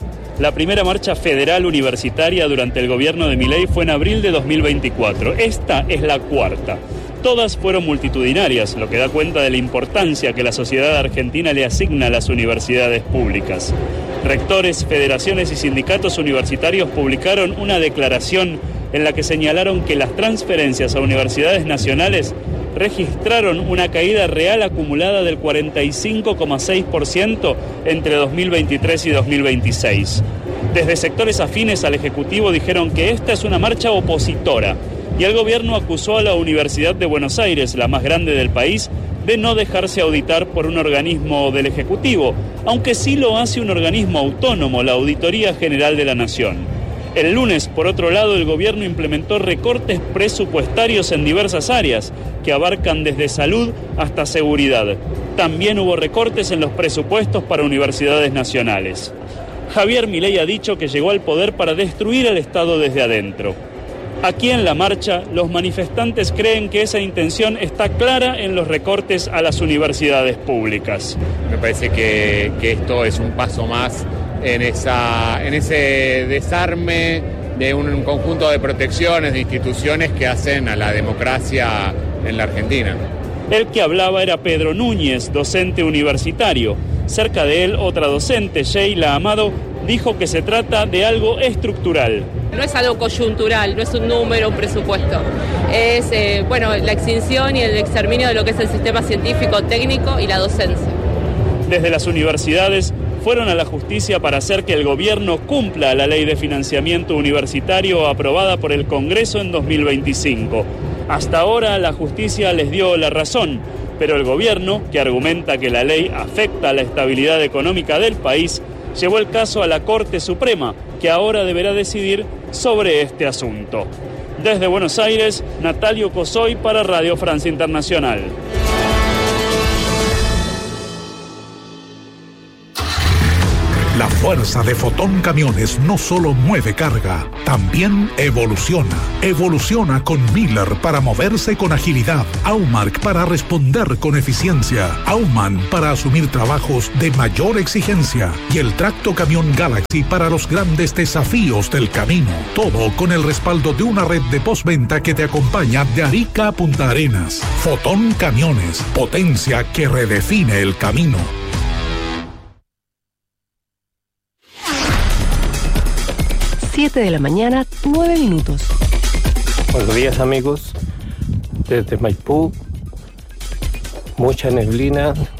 La primera marcha federal universitaria durante el gobierno de Milei fue en abril de dos mil veinticuatro. Esta es la cuarta. Todas fueron multitudinarias, lo que da cuenta de la importancia que la sociedad argentina le asigna a las universidades públicas. Rectores, federaciones y sindicatos universitarios publicaron una declaración en la que señalaron que las transferencias a universidades nacionales registraron una caída real acumulada del cuarenta y cinco coma seis por ciento entre dos mil veintitrés y dos mil veintiséis. Desde sectores afines al Ejecutivo dijeron que esta es una marcha opositora y el gobierno acusó a la Universidad de Buenos Aires, la más grande del país, de no dejarse auditar por un organismo del Ejecutivo, aunque sí lo hace un organismo autónomo, la Auditoría General de la Nación. El lunes, por otro lado, el gobierno implementó recortes presupuestarios en diversas áreas que abarcan desde salud hasta seguridad. También hubo recortes en los presupuestos para universidades nacionales. Javier Milei ha dicho que llegó al poder para destruir el Estado desde adentro. Aquí en la marcha, los manifestantes creen que esa intención está clara en los recortes a las universidades públicas. Me parece que, que esto es un paso más en, esa, en ese desarme de un, un conjunto de protecciones, de instituciones que hacen a la democracia en la Argentina. El que hablaba era Pedro Núñez, docente universitario. Cerca de él, otra docente, Sheila Amado, dijo que se trata de algo estructural. No es algo coyuntural, no es un número, un presupuesto. Es eh, bueno, la extinción y el exterminio de lo que es el sistema científico, técnico y la docencia. Desde las universidades fueron a la justicia para hacer que el gobierno cumpla la ley de financiamiento universitario aprobada por el Congreso en dos mil veinticinco. Hasta ahora la justicia les dio la razón, pero el gobierno, que argumenta que la ley afecta a la estabilidad económica del país, llevó el caso a la Corte Suprema, que ahora deberá decidir sobre este asunto. Desde Buenos Aires, Natalio Cosoy para Radio Francia Internacional. La fuerza de Fotón Camiones no solo mueve carga, también evoluciona. Evoluciona con Miller para moverse con agilidad, Aumark para responder con eficiencia, Aumann para asumir trabajos de mayor exigencia y el Tracto Camión Galaxy para los grandes desafíos del camino. Todo con el respaldo de una red de postventa que te acompaña de Arica a Punta Arenas. Fotón Camiones, potencia que redefine el camino. siete de la mañana, nueve minutos. Buenos días, amigos. Desde Maipú, mucha neblina,